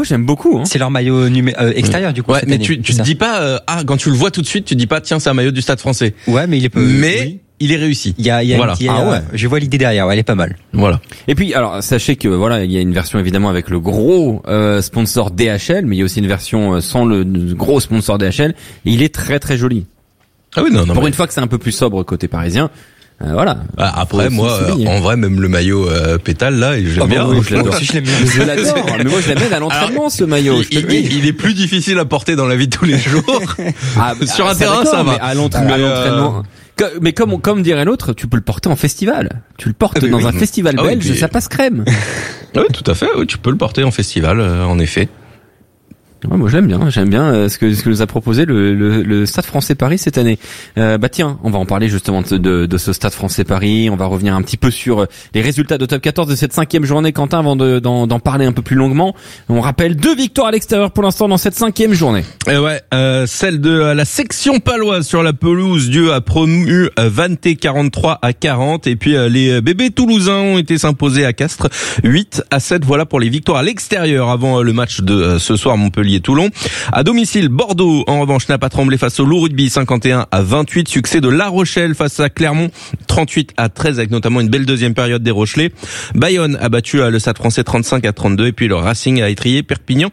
moi j'aime beaucoup. C'est leur maillot extérieur du coup. Ouais, mais tu te dis pas quand tu le vois tout de suite, tu te dis pas tiens c'est un maillot du Stade Français. Ouais, mais il est il est réussi. Il y a voilà. Je vois l'idée derrière, elle est pas mal. Voilà. Et puis alors sachez que il y a une version évidemment avec le gros sponsor DHL, mais il y a aussi une version sans le gros sponsor DHL. Et il est très très joli. Ah oui non. Pour une fois que c'est un peu plus sobre côté parisien. Voilà. Après moi en vrai même le maillot pétale là j'aime bien. Oui, je l'adore. Je l'adore. Mais moi je l'amène à l'entraînement ce maillot. Il est plus difficile à porter dans la vie de tous les jours. Sur un terrain ça va. Mais à l'entraînement. Mais comme dirait l'autre, tu peux le porter en festival. Tu le portes dans un festival belge, ça passe crème. Oui, tout à fait. Oui, tu peux le porter en festival, en effet. Ouais, moi j'aime bien ce que nous a proposé le Stade Français Paris cette année. Tiens, on va en parler justement de ce Stade Français Paris. On va revenir un petit peu sur les résultats de top 14 de cette 5e journée, Quentin, avant d'en parler un peu plus longuement. On rappelle 2 victoires à l'extérieur pour l'instant dans cette 5e journée. Celle de la section paloise sur la pelouse. Dieu a promu Vanté 43-40 et puis les bébés toulousains ont été s'imposer à Castres 8-7. Voilà pour les victoires à l'extérieur avant le match de ce soir Montpellier. Toulon. À domicile, Bordeaux, en revanche, n'a pas tremblé face au Loup Rugby, 51-28. Succès de La Rochelle face à Clermont, 38-13, avec notamment une belle deuxième période des Rochelais. Bayonne a battu le Stade Français 35-32. Et puis le Racing a étrié Perpignan,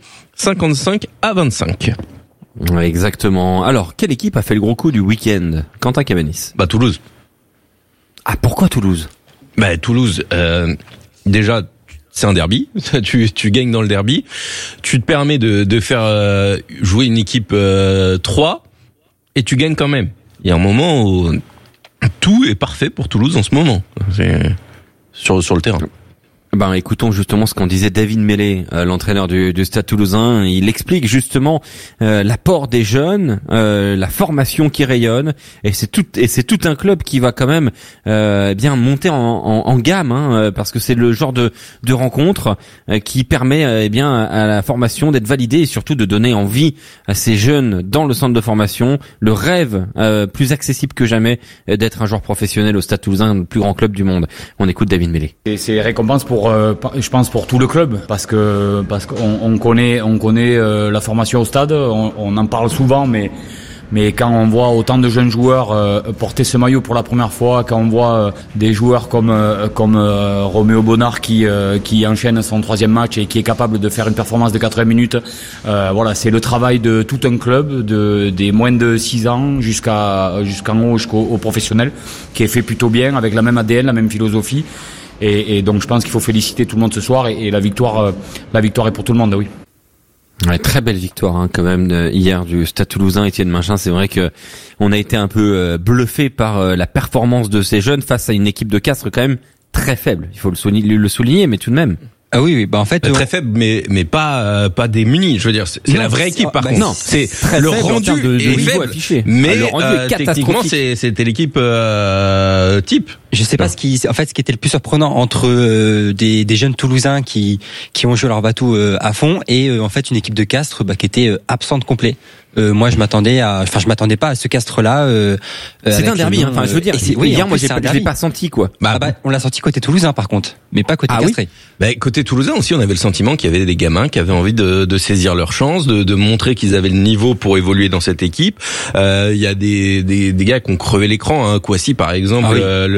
55-25. Ouais, exactement. Alors, quelle équipe a fait le gros coup du week-end? Quentin Cabanis. Toulouse. Ah, pourquoi Toulouse? Toulouse, déjà, c'est un derby, tu gagnes dans le derby, tu te permets de faire jouer une équipe 3 et tu gagnes quand même. Il y a un moment où tout est parfait pour Toulouse en ce moment. C'est sur le terrain. Écoutons justement ce qu'en disait David Mellet, l'entraîneur du Stade Toulousain. Il explique justement l'apport des jeunes, la formation qui rayonne, et c'est tout un club qui va quand même bien monter en gamme, parce que c'est le genre de rencontre qui permet à la formation d'être validée et surtout de donner envie à ces jeunes dans le centre de formation le rêve plus accessible que jamais d'être un joueur professionnel au Stade Toulousain, le plus grand club du monde. On écoute David Mellet. Et c'est récompense je pense pour tout le club parce qu'on connaît la formation au stade, on en parle souvent, mais quand on voit autant de jeunes joueurs porter ce maillot pour la première fois, quand on voit des joueurs comme Roméo Bonnard qui enchaîne son 3e match et qui est capable de faire une performance de 80 minutes, c'est le travail de tout un club, des moins de 6 ans jusqu'en haut, jusqu'au professionnel, qui est fait plutôt bien, avec la même ADN, la même philosophie. Et donc je pense qu'il faut féliciter tout le monde ce soir et la victoire est pour tout le monde, oui. Ouais, très belle victoire quand même hier du Stade Toulousain. Étienne Machin, c'est vrai que on a été un peu bluffé par la performance de ces jeunes face à une équipe de Castres quand même très faible. Il faut le souligner, mais tout de même. Ah oui, en fait très faible, mais pas démuni. Je veux dire, c'est la vraie équipe par contre. Non, c'est très le faible rendu de niveau affiché. Mais le rendu est techniquement, catastrophique. c'était l'équipe type. Je sais pas ce qui était le plus surprenant entre des jeunes Toulousains qui ont joué leur bateau à fond et en fait une équipe de Castres qui était absente complet. Moi je m'attendais pas à ce Castres-là. C'est un derby, je veux dire. Hier, moi, je l'ai pas senti, quoi. On l'a senti côté Toulousain, par contre, mais pas côté Castré. Côté Toulousain aussi, on avait le sentiment qu'il y avait des gamins qui avaient envie de saisir leur chance, de montrer qu'ils avaient le niveau pour évoluer dans cette équipe. Il y a des gars qui ont crevé l'écran, Kouassi par exemple,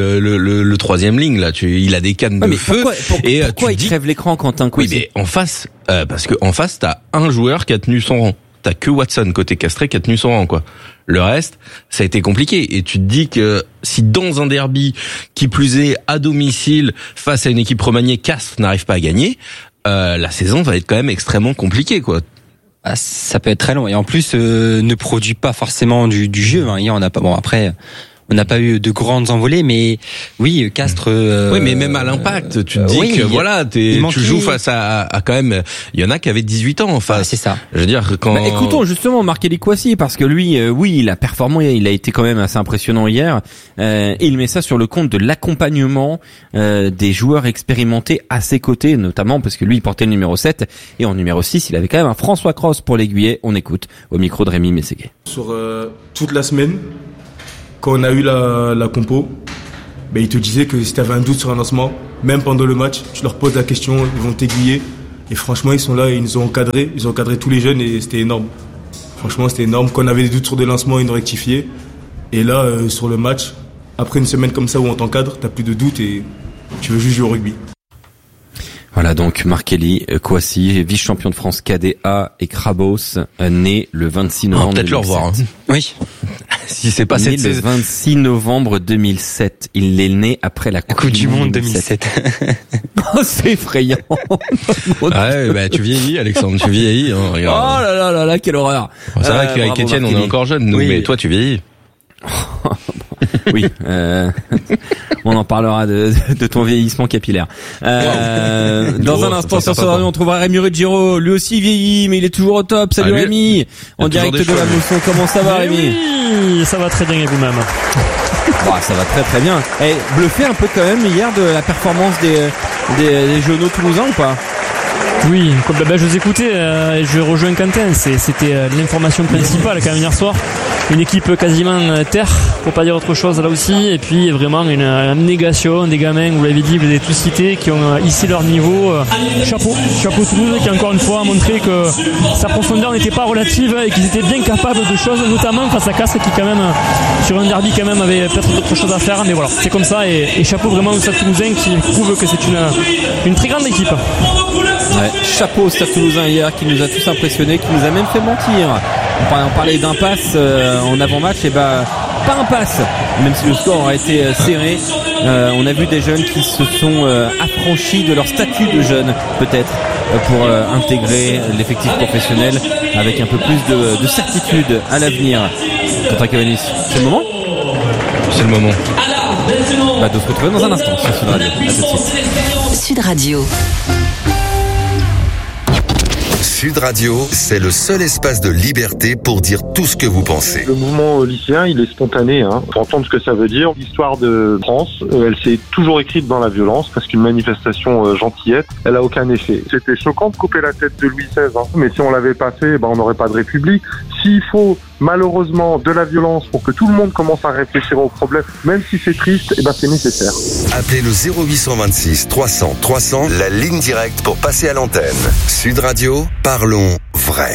le 3e ligne là, il a des cannes de feu. Pourquoi il crève l'écran, Quentin Kouassi? Oui, mais en face, parce que en face, t'as un joueur qui a tenu son rang. T'as que Watson côté Castré qui a tenu son rang, quoi. Le reste, ça a été compliqué. Et tu te dis que si dans un derby, qui plus est à domicile, face à une équipe remaniée, Castres n'arrive pas à gagner, la saison va être quand même extrêmement compliquée, quoi. Ça peut être très long. Et en plus, ne produit pas forcément du jeu. Hier, on n'a pas. Bon, après. On n'a pas eu de grandes envolées, mais oui, Castres. Oui, mais même à l'impact, tu te dis que tu joues face à quand même. Il y en a qui avaient 18 ans en face. C'est ça. Je veux dire quand. Écoutons justement Marc-Élie Kouassi, parce que lui, il a performé, il a été quand même assez impressionnant hier. Il met ça sur le compte de l'accompagnement des joueurs expérimentés à ses côtés, notamment parce que lui, il portait le numéro 7 et en numéro 6, il avait quand même un François Cross pour l'aiguiller. On écoute au micro de Rémi Mességuet. Sur toute la semaine. Quand on a eu la compo, ils te disaient que si tu avais un doute sur un lancement, même pendant le match, tu leur poses la question, ils vont t'aiguiller. Et franchement, ils sont là et ils nous ont encadrés. Ils ont encadré tous les jeunes et c'était énorme. Franchement, c'était énorme. Quand on avait des doutes sur des lancements, ils nous rectifiaient. Et là, sur le match, après une semaine comme ça où on t'encadre, t'as plus de doutes et tu veux juste jouer au rugby. Voilà donc Markelly Kouassi, vice-champion de France cadet A et Krabos, né le 26 novembre 2007. Peut-être le revoir. Hein. Oui. Si c'est pas né cette le saison. 26 novembre 2007. Il est né après la Coupe du Monde 2007. Oh, c'est effrayant. Ouais, tu vieillis, Alexandre, tu vieillis. Hein, Oh regarde. là là, quelle horreur. Bon, c'est vrai qu'avec bravo, Étienne, on est Markelly. encore jeunes, nous, Oui. mais toi, tu vieillis. Oui, on en parlera de ton vieillissement capillaire. Dans un instant sur ce radio, on trouvera Rémi Ruggiero, lui aussi vieilli, mais il est toujours au top. Salut Ah, lui, Rémi, en il y a direct toujours de des la choses. Mousson. Comment ça va Rémi? Oui, ça va très bien et vous-même? Bah, ça va très bien. Et bluffé un peu quand même hier de la performance des jeunes toulousains ou pas? Oui, comme je vous écoutais et je rejoins Quentin, c'était l'information principale quand même hier soir. Une équipe quasiment terre, pour pas dire autre chose là aussi, et puis vraiment une abnégation des gamins, vous l'avez dit, vous avez tous cité, qui ont hissé leur niveau. Chapeau Toulouse qui encore une fois a montré que sa profondeur n'était pas relative et qu'ils étaient bien capables de choses, notamment face à Castres qui quand même, sur un derby quand même, avait peut-être d'autres choses à faire, mais voilà, c'est comme ça, et chapeau vraiment au Stade Toulousain qui prouve que c'est une très grande équipe. Ouais, chapeau au Stade Toulousain hier qui nous a tous impressionnés, qui nous a même fait mentir. On parlait d'impasse en avant-match, et pas impasse, même si le score aurait été serré. On a vu des jeunes qui se sont affranchis de leur statut de jeunes, peut-être, pour intégrer l'effectif professionnel avec un peu plus de certitude à l'avenir. Quentin Cavanis, c'est le moment? C'est le moment. De se retrouver dans un instant sur Sud Radio. À tout de suite. Sud Radio. Sud Radio, c'est le seul espace de liberté pour dire tout ce que vous pensez. Le mouvement lycéen, il est spontané. Pour entendre ce que ça veut dire, l'histoire de France, elle s'est toujours écrite dans la violence parce qu'une manifestation gentillette, elle a aucun effet. C'était choquant de couper la tête de Louis XVI, mais si on l'avait pas fait, on n'aurait pas de République. S'il faut malheureusement de la violence pour que tout le monde commence à réfléchir au problème, même si c'est triste, c'est nécessaire. Appelez le 0826 300 300, la ligne directe pour passer à l'antenne. Sud Radio, parlons vrai.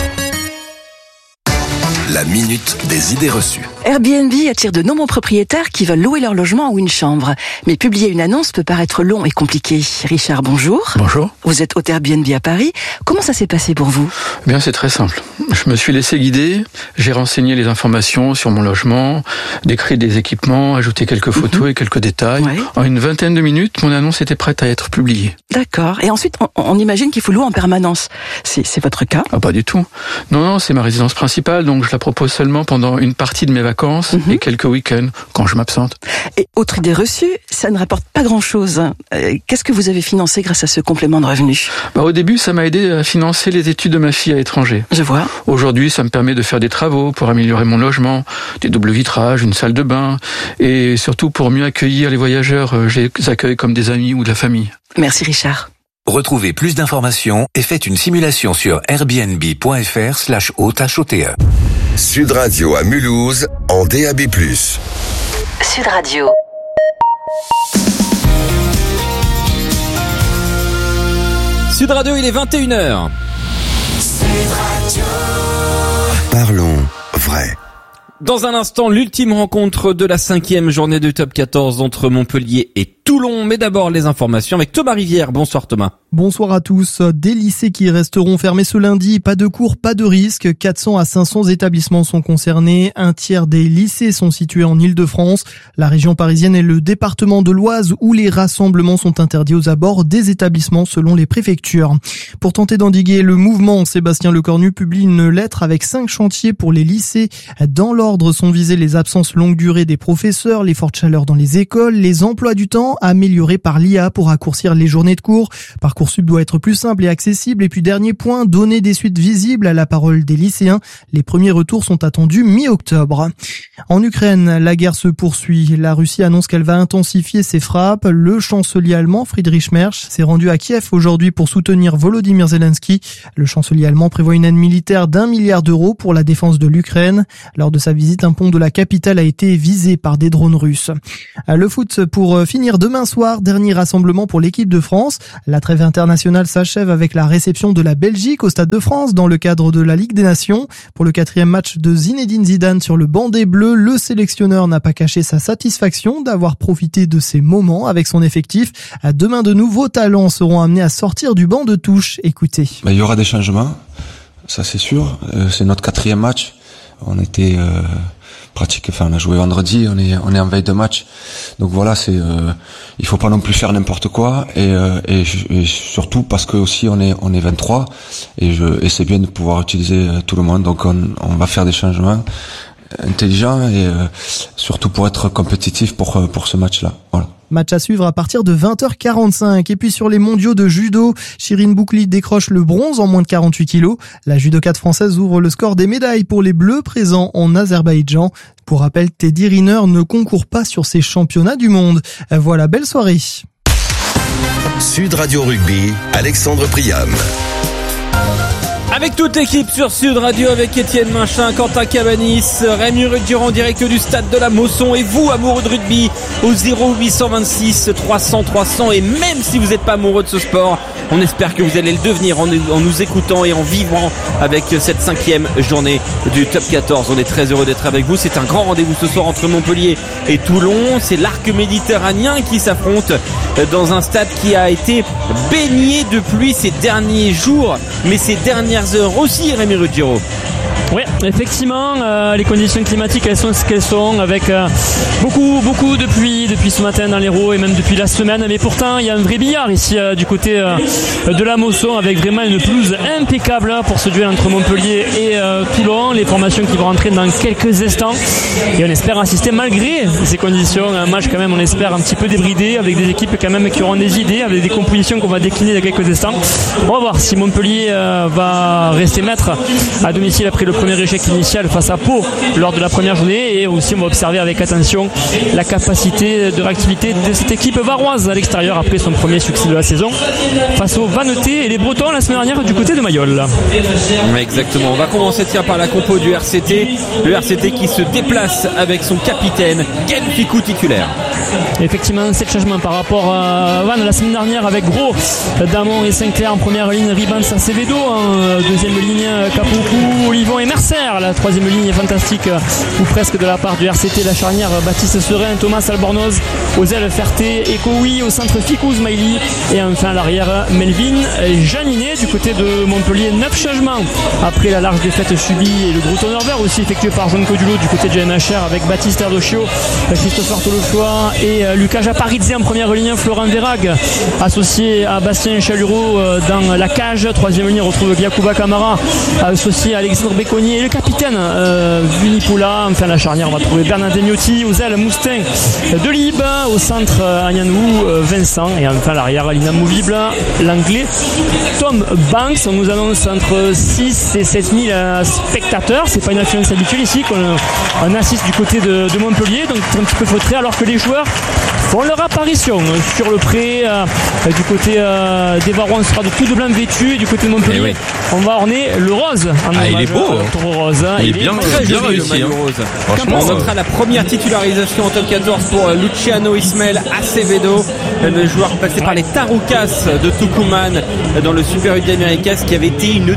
La minute des idées reçues. Airbnb attire de nombreux propriétaires qui veulent louer leur logement ou une chambre. Mais publier une annonce peut paraître long et compliqué. Richard, bonjour. Bonjour. Vous êtes hôte Airbnb à Paris. Comment ça s'est passé pour vous? Bien, c'est très simple. Je me suis laissé guider. J'ai renseigné les informations sur mon logement, décrit des équipements, ajouté quelques photos et quelques détails. Ouais. En une vingtaine de minutes, mon annonce était prête à être publiée. D'accord. Et ensuite, on imagine qu'il faut louer en permanence. C'est votre cas? Ah, pas du tout. Non, c'est ma résidence principale, donc je la propose seulement pendant une partie de mes vacances et quelques week-ends, quand je m'absente. Et autre idée reçue, ça ne rapporte pas grand-chose. Qu'est-ce que vous avez financé grâce à ce complément de revenus? Au début, ça m'a aidé à financer les études de ma fille à l'étranger. Je vois. Aujourd'hui, ça me permet de faire des travaux pour améliorer mon logement, des doubles vitrages, une salle de bain, et surtout pour mieux accueillir les voyageurs, je les accueille comme des amis ou de la famille. Merci Richard. Retrouvez plus d'informations et faites une simulation sur airbnb.fr/hôte. Sud Radio à Mulhouse, en DAB+. Sud Radio. Sud Radio, il est 21h. Parlons vrai. Dans un instant, l'ultime rencontre de la 5e journée de Top 14 entre Montpellier et Toulon. Mais d'abord, les informations avec Thomas Rivière. Bonsoir Thomas. Bonsoir à tous. Des lycées qui resteront fermés ce lundi. Pas de cours, pas de risque. 400 à 500 établissements sont concernés. Un tiers des lycées sont situés en Île-de-France. La région parisienne et le département de l'Oise où les rassemblements sont interdits aux abords des établissements selon les préfectures. Pour tenter d'endiguer le mouvement, Sébastien Lecornu publie une lettre avec 5 chantiers pour les lycées. Dans l'ordre sont visées les absences longue durée des professeurs, les fortes chaleurs dans les écoles, les emplois du temps améliorés par l'IA pour raccourcir les journées de cours. Parcoursup doit être plus simple et accessible. Et puis dernier point, donner des suites visibles à la parole des lycéens. Les premiers retours sont attendus mi-octobre. En Ukraine, la guerre se poursuit. La Russie annonce qu'elle va intensifier ses frappes. Le chancelier allemand Friedrich Merz s'est rendu à Kiev aujourd'hui pour soutenir Volodymyr Zelensky. Le chancelier allemand prévoit une aide militaire d'1 milliard d'euros pour la défense de l'Ukraine. Lors de sa visite, un pont de la capitale a été visé par des drones russes. Le foot pour finir demain soir, dernier rassemblement pour l'équipe de France. La trêve internationale s'achève avec la réception de la Belgique au Stade de France dans le cadre de la Ligue des Nations. Pour le 4e match de Zinedine Zidane sur le banc des Bleus, le sélectionneur n'a pas caché sa satisfaction d'avoir profité de ces moments avec son effectif. Demain, de nouveaux talents seront amenés à sortir du banc de touche. Écoutez. Il y aura des changements, ça c'est sûr. C'est notre 4e match. On était on a joué vendredi, on est en veille de match. Donc voilà, il faut pas non plus faire n'importe quoi et surtout parce que aussi on est 23 et c'est bien de pouvoir utiliser tout le monde. Donc on va faire des changements intelligents et surtout pour être compétitif pour ce match-là. Voilà. Match à suivre à partir de 20h45. Et puis sur les mondiaux de judo, Chirine Boukli décroche le bronze en moins de 48 kilos. La judokate française ouvre le score des médailles pour les Bleus présents en Azerbaïdjan. Pour rappel, Teddy Riner ne concourt pas sur ces championnats du monde. Voilà, belle soirée. Sud Radio Rugby, Alexandre Priam. Avec toute l'équipe sur Sud Radio, avec Étienne Minchin, Quentin Cabanis, Rémi Rudurand en direct du stade de la Mosson et vous, amoureux de rugby, au 0826 300 300. Et même si vous n'êtes pas amoureux de ce sport, on espère que vous allez le devenir en nous écoutant et en vivant avec cette 5e journée du Top 14. On est très heureux d'être avec vous. C'est un grand rendez-vous ce soir entre Montpellier et Toulon. C'est l'arc méditerranéen qui s'affronte dans un stade qui a été baigné de pluie ces derniers jours, mais ces dernières heures aussi, Rémi Ruggiero. Oui, effectivement, les conditions climatiques elles sont ce qu'elles sont, avec beaucoup de pluie depuis ce matin dans l'Hérault et même depuis la semaine. Mais pourtant, il y a un vrai billard ici du côté de la Mosson, avec vraiment une pelouse impeccable pour ce duel entre Montpellier et Toulon. Les formations qui vont rentrer dans quelques instants. Et on espère assister malgré ces conditions un match quand même, on espère un petit peu débridé, avec des équipes quand même qui auront des idées, avec des compositions qu'on va décliner dans quelques instants. On va voir si Montpellier va rester maître à domicile après le premier échec initial face à Pau lors de la première journée, et aussi on va observer avec attention la capacité de réactivité de cette équipe varoise à l'extérieur après son premier succès de la saison face aux Vannetais et les Bretons la semaine dernière du côté de Mayol. Exactement, on va commencer par la compo du RCT, le RCT qui se déplace avec son capitaine Ken Ficou titulaire. Effectivement, 7 changements par rapport à Vannes la semaine dernière, avec Gros, Damon et Sinclair en première ligne, Ribans, Acevedo en deuxième ligne, Capoucou, Olivon et Mercer. La troisième ligne est fantastique, ou presque, de la part du RCT. La charnière, Baptiste Serein, Thomas Albornoz, aux ailes Ferté et Koui, au centre Ficou Zmaili, et enfin à l'arrière Melvin Janinet. Du côté de Montpellier, 9 changements après la large défaite subie et le gros tonnerre vert aussi effectué par Jean Codulo du côté de JMHR, avec Baptiste Erdochio, Christopher Tolochoa et Lucas Japaridze en première ligne. Florent Verag associé à Bastien Chalureau dans la cage. Troisième ligne, on retrouve Giacouba Camara associé à Alexandre Béconnier et le capitaine Vinipoula. Enfin la charnière, on va trouver Bernard Demiotti, aux ailes Moustin Delibes, au centre Agnanou Vincent, et enfin l'arrière l'inamovible l'anglais Tom Banks. On nous annonce entre 6 et 7 000 spectateurs. C'est pas une affluence habituelle ici qu'on assiste du côté de Montpellier, donc c'est un petit peu feutré, alors que les joueurs font leur apparition sur le pré. Du côté des Varois, on sera de tout de blanc vêtu. Du côté de Montpellier, on va orner le rose. Il est beau, rose. Il est bien réussi, le rose. Franchement, on notera la première titularisation en top 14 pour Luciano Ismael Acevedo, le joueur passé par les Taroucas de Tucumán dans le Super Rugby Americas, qui avait été une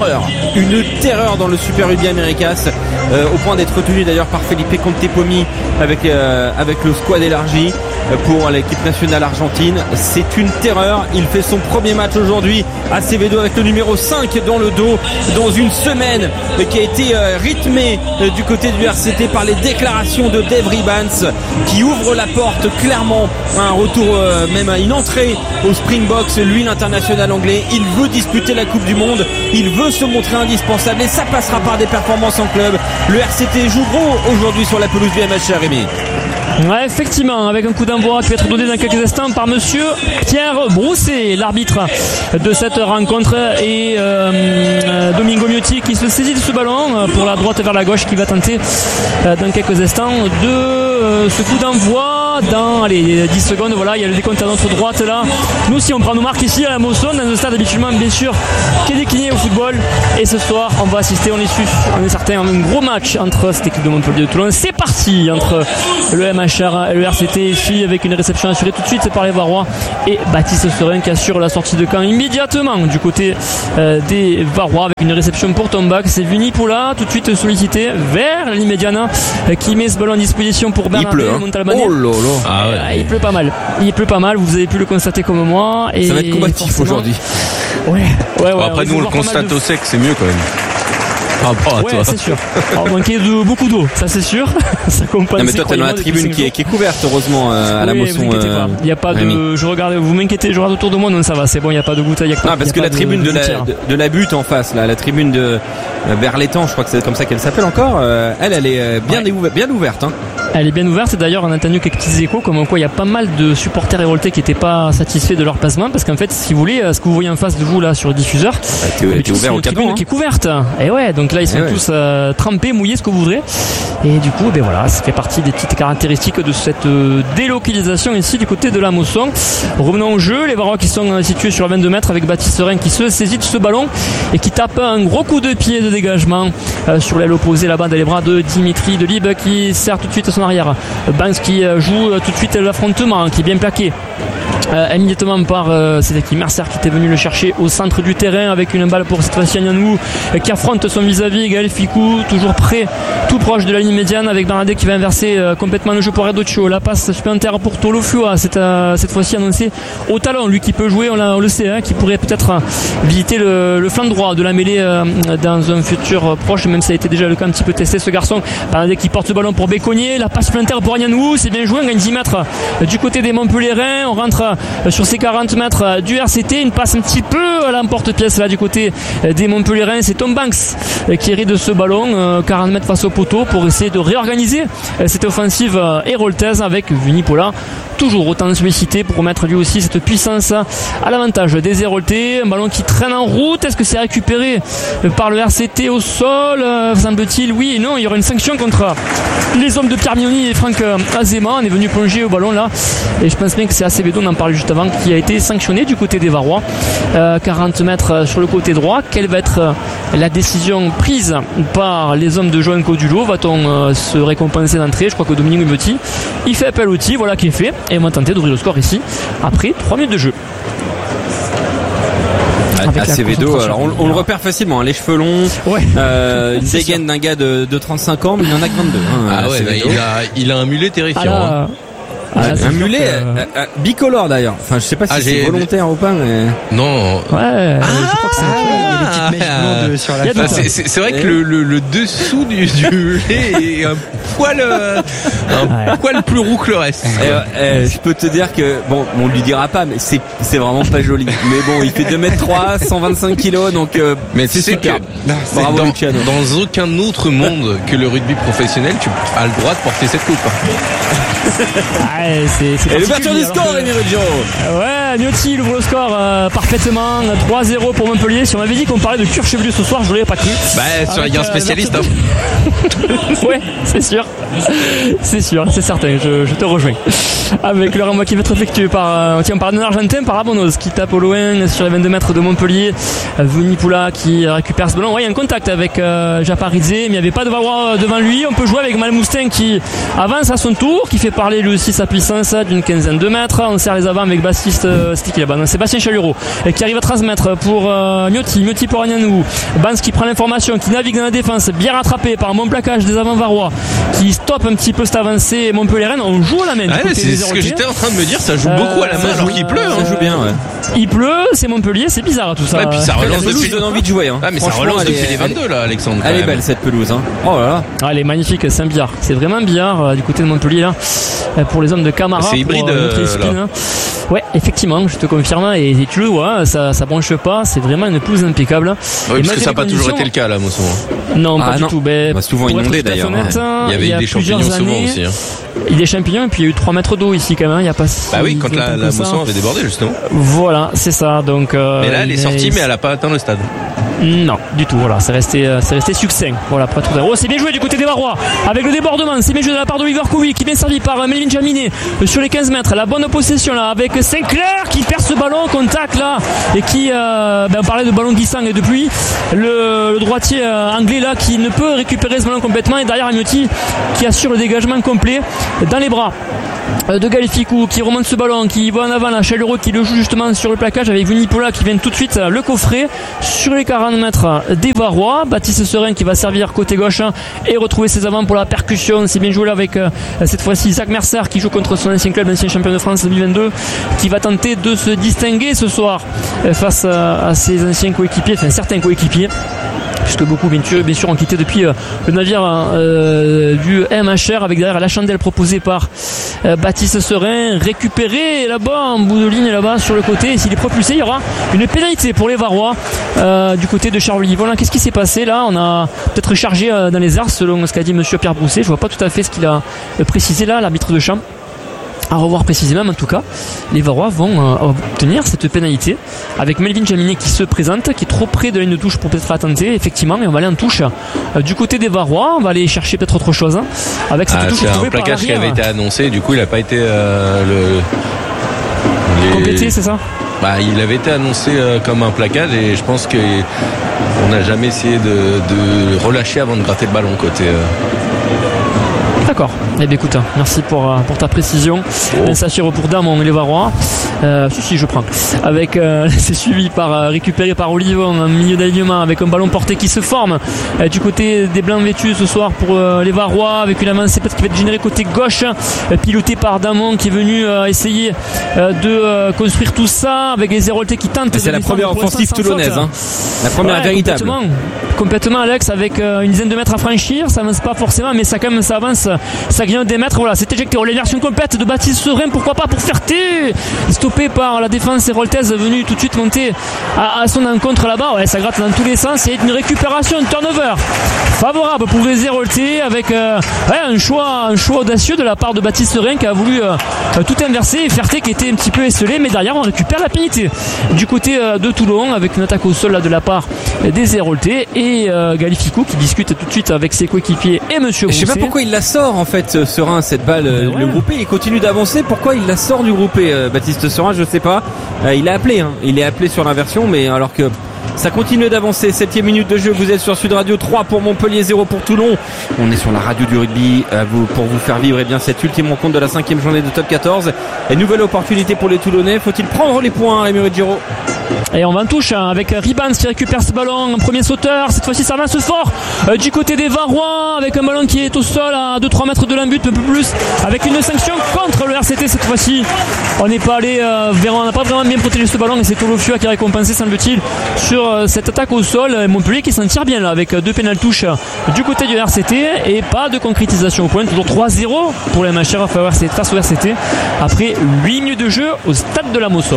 terreur dans le Super Rugby Americas, au point d'être retenu d'ailleurs par Felipe Contepomi avec le squad élargi pour l'équipe nationale argentine. C'est une terreur. Il fait son premier match aujourd'hui, Acevedo, avec le numéro 5 dans le dos, dans une semaine qui a été rythmée du côté du RCT par les déclarations de Dave Ribans, qui ouvre la porte clairement à un retour, même à une entrée au Springboks. Lui, l'international anglais, il veut disputer la Coupe du Monde, il veut se montrer indispensable, et ça passera par des performances en club. Le RCT joue gros aujourd'hui sur la pelouse du MHR, Rémi. Ouais, effectivement, avec un coup d'envoi qui va être donné dans quelques instants par monsieur Pierre Brousset, l'arbitre de cette rencontre, et Domingo Miotti qui se saisit de ce ballon pour la droite vers la gauche, qui va tenter dans quelques instants de ce coup d'envoi. pas dans les 10 secondes. Voilà, il y a le décompte à notre droite là. Nous aussi on prend nos marques ici à la Mosson, dans un stade habituellement bien sûr qui est décliné au football. Et ce soir on va assister, on est certain, à un gros match entre cette équipe de Montpellier de Toulon. C'est parti entre le MHR et le RCT ici, avec une réception assurée tout de suite par les Varois et Baptiste Serein qui assure la sortie de camp immédiatement du côté des Varois avec une réception pour Tombak. C'est Vunipola tout de suite sollicité vers la ligne médiane qui met ce ballon à disposition pour Bernardet. Oh là là. Il pleut pas mal, vous avez pu le constater comme moi. Et ça va être combatif aujourd'hui. Ouais. Après nous on le constate au sec, c'est mieux quand même. Ouais, c'est sûr. Alors, manquer de beaucoup d'eau, ça c'est sûr. Ça compense. Non mais toi t'es dans la tribune qui est couverte heureusement à la Mosson. Il y a pas de. Je regarde, vous m'inquiétez, je regarde autour de moi, non ça va, c'est bon, il y a pas de goutte. Non parce que la tribune de la butte en face, là, la tribune de Berlétan, je crois que c'est comme ça qu'elle s'appelle encore. Elle est bien ouverte. Hein. Elle est bien ouverte et d'ailleurs on a entendu quelques petits échos comme quoi il y a pas mal de supporters révoltés qui n'étaient pas satisfaits de leur placement parce qu'en fait si vous voulez ce que vous voyez en face de vous là sur le diffuseur, t'es ouvert au cadran, qui est couverte. Et ouais, donc là ils sont tous trempés, mouillés, ce que vous voudrez. Et du coup voilà, ça fait partie des petites caractéristiques de cette délocalisation ici du côté de la Mosson. Revenons au jeu, les Varois qui sont situés sur 22 mètres avec Baptiste Serein qui se saisit de ce ballon et qui tape un gros coup de pied de dégagement sur l'aile opposée là-bas dans les bras de Dimitri Delibes qui sert tout de suite à son arrière. Banks qui joue tout de suite l'affrontement, qui est bien plaqué immédiatement par cette équipe Mercer qui était venu le chercher au centre du terrain avec une balle pour cette fois-ci Agnanou qui affronte son vis-à-vis Gaël Ficou, toujours près, tout proche de la ligne médiane avec Bernardet qui va inverser complètement le jeu pour Redoccio. La passe supplémentaire pour Tolofua, cette fois-ci annoncé au talon, lui qui peut jouer, on le sait, qui pourrait peut-être visiter le flanc droit de la mêlée dans un futur proche, même si ça a été déjà le cas un petit peu testé ce garçon. Bernardet qui porte le ballon pour Béconnier, la passe supplémentaire pour Agnanou, c'est bien joué, on gagne 10 mètres du côté des Montpelliérains, on rentre sur ces 40 mètres du RCT, une passe un petit peu à l'emporte-pièce là du côté des Montpelliérains, c'est Tom Banks qui hérite de ce ballon, 40 mètres face au poteau pour essayer de réorganiser cette offensive héroltaise avec Vunipola toujours autant sollicité pour remettre lui aussi cette puissance à l'avantage des Héroltais. Un ballon qui traîne en route, est-ce que c'est récupéré par le RCT au sol, semble-t-il? Oui et non, il y aura une sanction contre les hommes de Pierre Mignoni et Franck Azema. On est venu plonger au ballon là et je pense bien que c'est Acevedo, on en parlait juste avant, qui a été sanctionné du côté des Varois, 40 mètres sur le côté droit. Quelle va être la décision prise par les hommes de Joan Codulo? Va-t-on se récompenser d'entrée? Je crois que Dominique Petit il fait appel au tir, voilà qui est fait, et on va tenter d'ouvrir le score ici après 3 minutes de jeu. Acevedo, alors on le repère facilement, les cheveux longs, une dégaine d'un gars de 35 ans, mais il en a que 22. Ah ouais, il a un mulet terrifiant. Un mulet bicolore d'ailleurs. Enfin, je sais pas si c'est volontaire ou pas, mais non. Ouais. Je crois que c'est sur la. C'est vrai que le dessous du mulet est un poil plus roux que le reste. Je peux te dire que bon, on lui dira pas, mais c'est vraiment pas joli. Mais bon, il fait 2m3, 125 kg, donc mais c'est super. Bravo Luciano. Dans aucun autre monde que le rugby professionnel, tu as le droit de porter cette coupe. Et l'ouverture du score, Rémi Ruggio. Ouais, Miotti ouvre le score parfaitement, 3-0 pour Montpellier. Si on m'avait dit qu'on parlait de cuir chevelu ce soir, je l'aurais pas cru. Il y a un spécialiste. Ouais, c'est sûr, c'est certain, je te rejoins. Avec le renvoi qui va être effectué par un Argentin, par Abonoz qui tape au loin sur les 22 mètres de Montpellier. Vunipola qui récupère ce ballon. Ouais, il y a un contact avec Japaridze, mais il n'y avait pas de Varois devant lui. On peut jouer avec Malmoustin qui avance à son tour, qui fait parler lui aussi sa puissance d'une quinzaine de mètres. On serre les avants avec Baptiste Sébastien Chaluro qui arrive à transmettre pour Miotti pour Agnanou. Bans qui prend l'information, qui navigue dans la défense, bien rattrapé par un bon plaquage des avants Varois qui stoppe un petit peu cette avancée Montpellier-Rennes. On joue à la main. C'est ce que j'étais en train de me dire, ça joue beaucoup à la main alors qu'il pleut. Ça joue bien, ouais. Il pleut, c'est Montpellier, c'est bizarre tout ça. Ouais, puis ça relance depuis, donne envie de jouer. Mais ça relance depuis les 22 là, Alexandre. Elle est belle cette pelouse. Oh là là. Elle est magnifique, c'est un billard. C'est vraiment un billard du côté de Montpellier là. Pour les hommes de Camara. C'est hybride. Ouais, effectivement, je te confirme. Et tu le vois, ça bronche pas. C'est vraiment une pelouse impeccable. Oui, parce que ça n'a pas toujours été le cas là, Mosson. Non, pas du tout. Souvent inondé d'ailleurs. Il y avait des champignons souvent aussi. Il est champignon et puis il y a eu 3 mètres d'eau ici quand même. Il y a pas si Bah oui, quand la longtemps que ça. moisson avait débordé justement. Voilà, c'est ça. Donc. Mais là, elle est sortie, mais elle a pas atteint le stade. Non, du tout. Voilà, c'est resté succinct. Voilà, pas trop. Oh, c'est bien joué du côté des Varois avec le débordement. C'est bien joué de la part d'Oliver Koui qui est bien servi par Melvin Jaminet sur les 15 mètres. La bonne possession là avec Sinclair qui perd ce ballon, contact là et qui on parlait de ballon glissant et de pluie. Le droitier anglais là qui ne peut récupérer ce ballon complètement et derrière Agnotti qui assure le dégagement complet dans les bras de Galificou qui remonte ce ballon, qui va en avant la Chaleureux qui le joue justement sur le plaquage avec Vunipola qui vient tout de suite le coffrer sur les 40 mètres des Varois. Baptiste Serein qui va servir côté gauche et retrouver ses avants pour la percussion. C'est bien joué là avec cette fois-ci Zach Mercer qui joue contre son ancien club, ancien champion de France 2022, qui va tenter de se distinguer ce soir face à ses anciens coéquipiers, enfin certains coéquipiers, puisque beaucoup bien sûr ont quitté depuis le navire du MHR avec derrière la chandelle proposée par Baptiste Serein, récupéré là-bas en bout de ligne là-bas sur le côté, et s'il est propulsé il y aura une pénalité pour les Varois du côté de Charles. Voilà, qu'est-ce qui s'est passé là? On a peut-être chargé dans les airs selon ce qu'a dit monsieur Pierre Brousset. Je vois pas tout à fait ce qu'il a précisé là, l'arbitre de champ. À revoir précisément, en tout cas, les Varois vont obtenir cette pénalité avec Melvin Jaminet qui se présente, qui est trop près de la ligne de touche pour peut-être la tenter, effectivement, et on va aller en touche du côté des Varois. On va aller chercher peut-être autre chose avec cette touche. C'est un plaquage qui avait été annoncé, du coup il n'a pas été complété, c'est ça? Bah, il avait été annoncé comme un plaquage et je pense qu'on n'a jamais essayé de relâcher avant de gratter le ballon côté. D'accord. Eh bien écoute, merci pour ta précision. Ça tire pour Damon et les Varois. Si je prends. Avec c'est suivi par récupéré par Olivon en milieu d'alignement avec un ballon porté qui se forme du côté des Blancs vêtus ce soir pour les Varois avec une avancée peut-être qui va être générée côté gauche, piloté par Damon qui est venu essayer de construire tout ça avec les Héroltais qui tentent. C'est la première offensive toulonnaise, hein. La première véritable. Complètement Alex, avec une dizaine de mètres à franchir, ça avance pas forcément, mais ça quand même ça avance, ça grignote des mètres. Voilà, c'est éjecté. L'éversion complète de Baptiste Serein, pourquoi pas pour Ferté, stoppé par la défense héroltaise venue tout de suite monter à son encontre là-bas. Ouais, ça gratte dans tous les sens. Et une récupération, une turnover favorable pour les Héroltais avec un choix audacieux de la part de Baptiste Serein qui a voulu tout inverser, et Ferté qui était un petit peu esselé, mais derrière on récupère la pénalité du côté de Toulon avec une attaque au sol là, de la part des Héroltais et Galificou qui discute tout de suite avec ses coéquipiers et monsieur Brousset. Je sais pas pourquoi il la sort en fait Serein, cette balle, le groupé il continue d'avancer. Pourquoi il la sort du groupé Baptiste Serein, je sais pas. Il a appelé, il est appelé sur l'inversion, mais alors que ça continue d'avancer. 7e minute de jeu, vous êtes sur Sud Radio. 3 pour Montpellier, 0 pour Toulon. On est sur la radio du rugby pour vous faire vivre cette ultime rencontre de la 5e journée de Top 14. Et nouvelle opportunité pour les Toulonnais. Faut-il prendre les points, Rémi Ruggiero? Et on va en touche avec Ribans qui récupère ce ballon, un premier sauteur. Cette fois-ci ça avance fort du côté des Varois avec un ballon qui est au sol à 2-3 mètres de l'embut, un peu plus, avec une sanction contre le RCT cette fois-ci. On n'est pas allé on n'a pas vraiment bien protégé ce ballon et c'est Tolofua qui a récompensé, semble-t-il, sur cette attaque au sol. Montpellier qui s'en tire bien là avec 2 pénales touches du côté du RCT et pas de concrétisation au point. Toujours 3-0 pour les MHR face au RCT après 8 minutes de jeu au stade de la Mosson.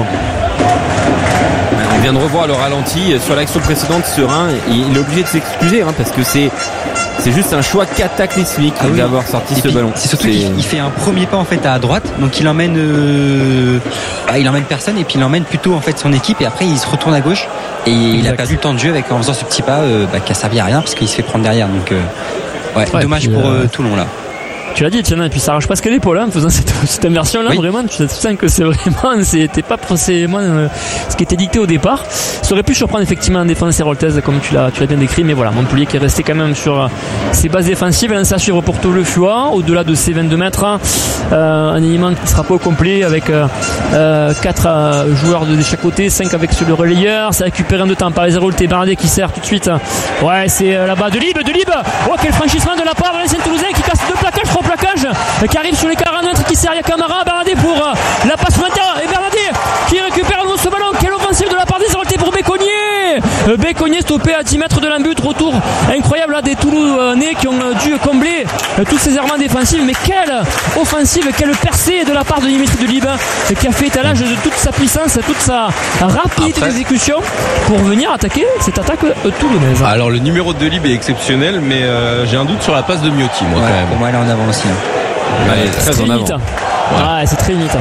On vient de revoir le ralenti sur l'action précédente. Serein, il est obligé de s'excuser parce que c'est juste un choix cataclysmique d'avoir sorti ce ballon. C'est surtout qu'il fait un premier pas en fait à droite, donc il emmène personne et puis il emmène plutôt en fait son équipe et après il se retourne à gauche et il a perdu le temps de jeu en faisant ce petit pas qui a servi à rien parce qu'il se fait prendre derrière. Donc dommage pour Toulon là. Tu l'as dit, Tiana, et puis ça arrache presque l'épaule en faisant cette inversion là, vraiment tu sens que c'était pas forcément ce qui était dicté au départ. Ça aurait pu surprendre effectivement en défense héroltaise comme tu l'as bien décrit, mais voilà, Montpellier qui est resté quand même sur ses bases défensives. Elle lance à suivre pour Tolofua au-delà de ses 22 mètres, un élément qui ne sera pas au complet avec 4 joueurs de chaque côté, 5 avec sur le relayeur. C'est récupéré en 2 temps par les Héroltais. Bernardet qui sert tout de suite, c'est là-bas de Lib, quel franchissement de la part de l'ancien Toulousain qui casse 2 plaquages, 3 plaquages, qui arrive sur les 40 mètres, qui sert Yakamara. Bernardet pour la passe maintenant et Bernardet qui récupère ce ballon. Quelle offensive de la part des Héroltais pour Béconnier stoppé à 10 mètres de l'embut. Retour incroyable là des Toulonnais qui ont dû combler tous ces errements défensifs, mais quelle offensive, quelle percée de la part de Dimitri Delib qui a fait étalage de toute sa puissance, toute sa rapidité d'exécution pour venir attaquer cette attaque toulonnaise. Alors le numéro de Delib est exceptionnel, mais j'ai un doute sur la passe de Miotti moi quand même. Pour moi elle est en avant aussi. Très en avant. Ah, c'est très limite.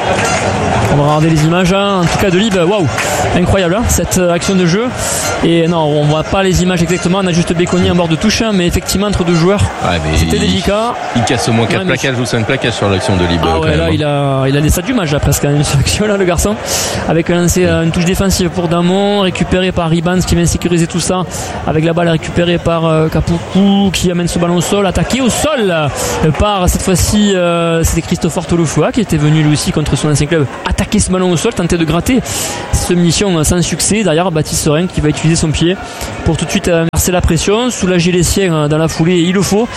On va regarder les images, en tout cas de Lib, waouh, incroyable cette action de jeu. Et non, on voit pas les images exactement, on a juste Béconnier en bord de touche, mais effectivement entre deux joueurs, c'était délicat. Il casse au moins 4 plaquages ou 5 plaquages sur l'action de Lib. Ah ouais, là, il a des stats du match là, presque une action là, le garçon, avec un lancé, une touche défensive pour Damon, récupéré par Ribans qui vient sécuriser tout ça, avec la balle récupérée par Kapoukou qui amène ce ballon au sol, attaqué au sol par cette fois-ci c'était Christopher Tolofua qui était venu lui aussi contre son ancien club attaquer ce ballon au sol, tenter de gratter cette mission sans succès. Derrière Baptiste Serein qui va utiliser son pied pour tout de suite inverser la pression, soulager les siens dans la foulée, il le faut.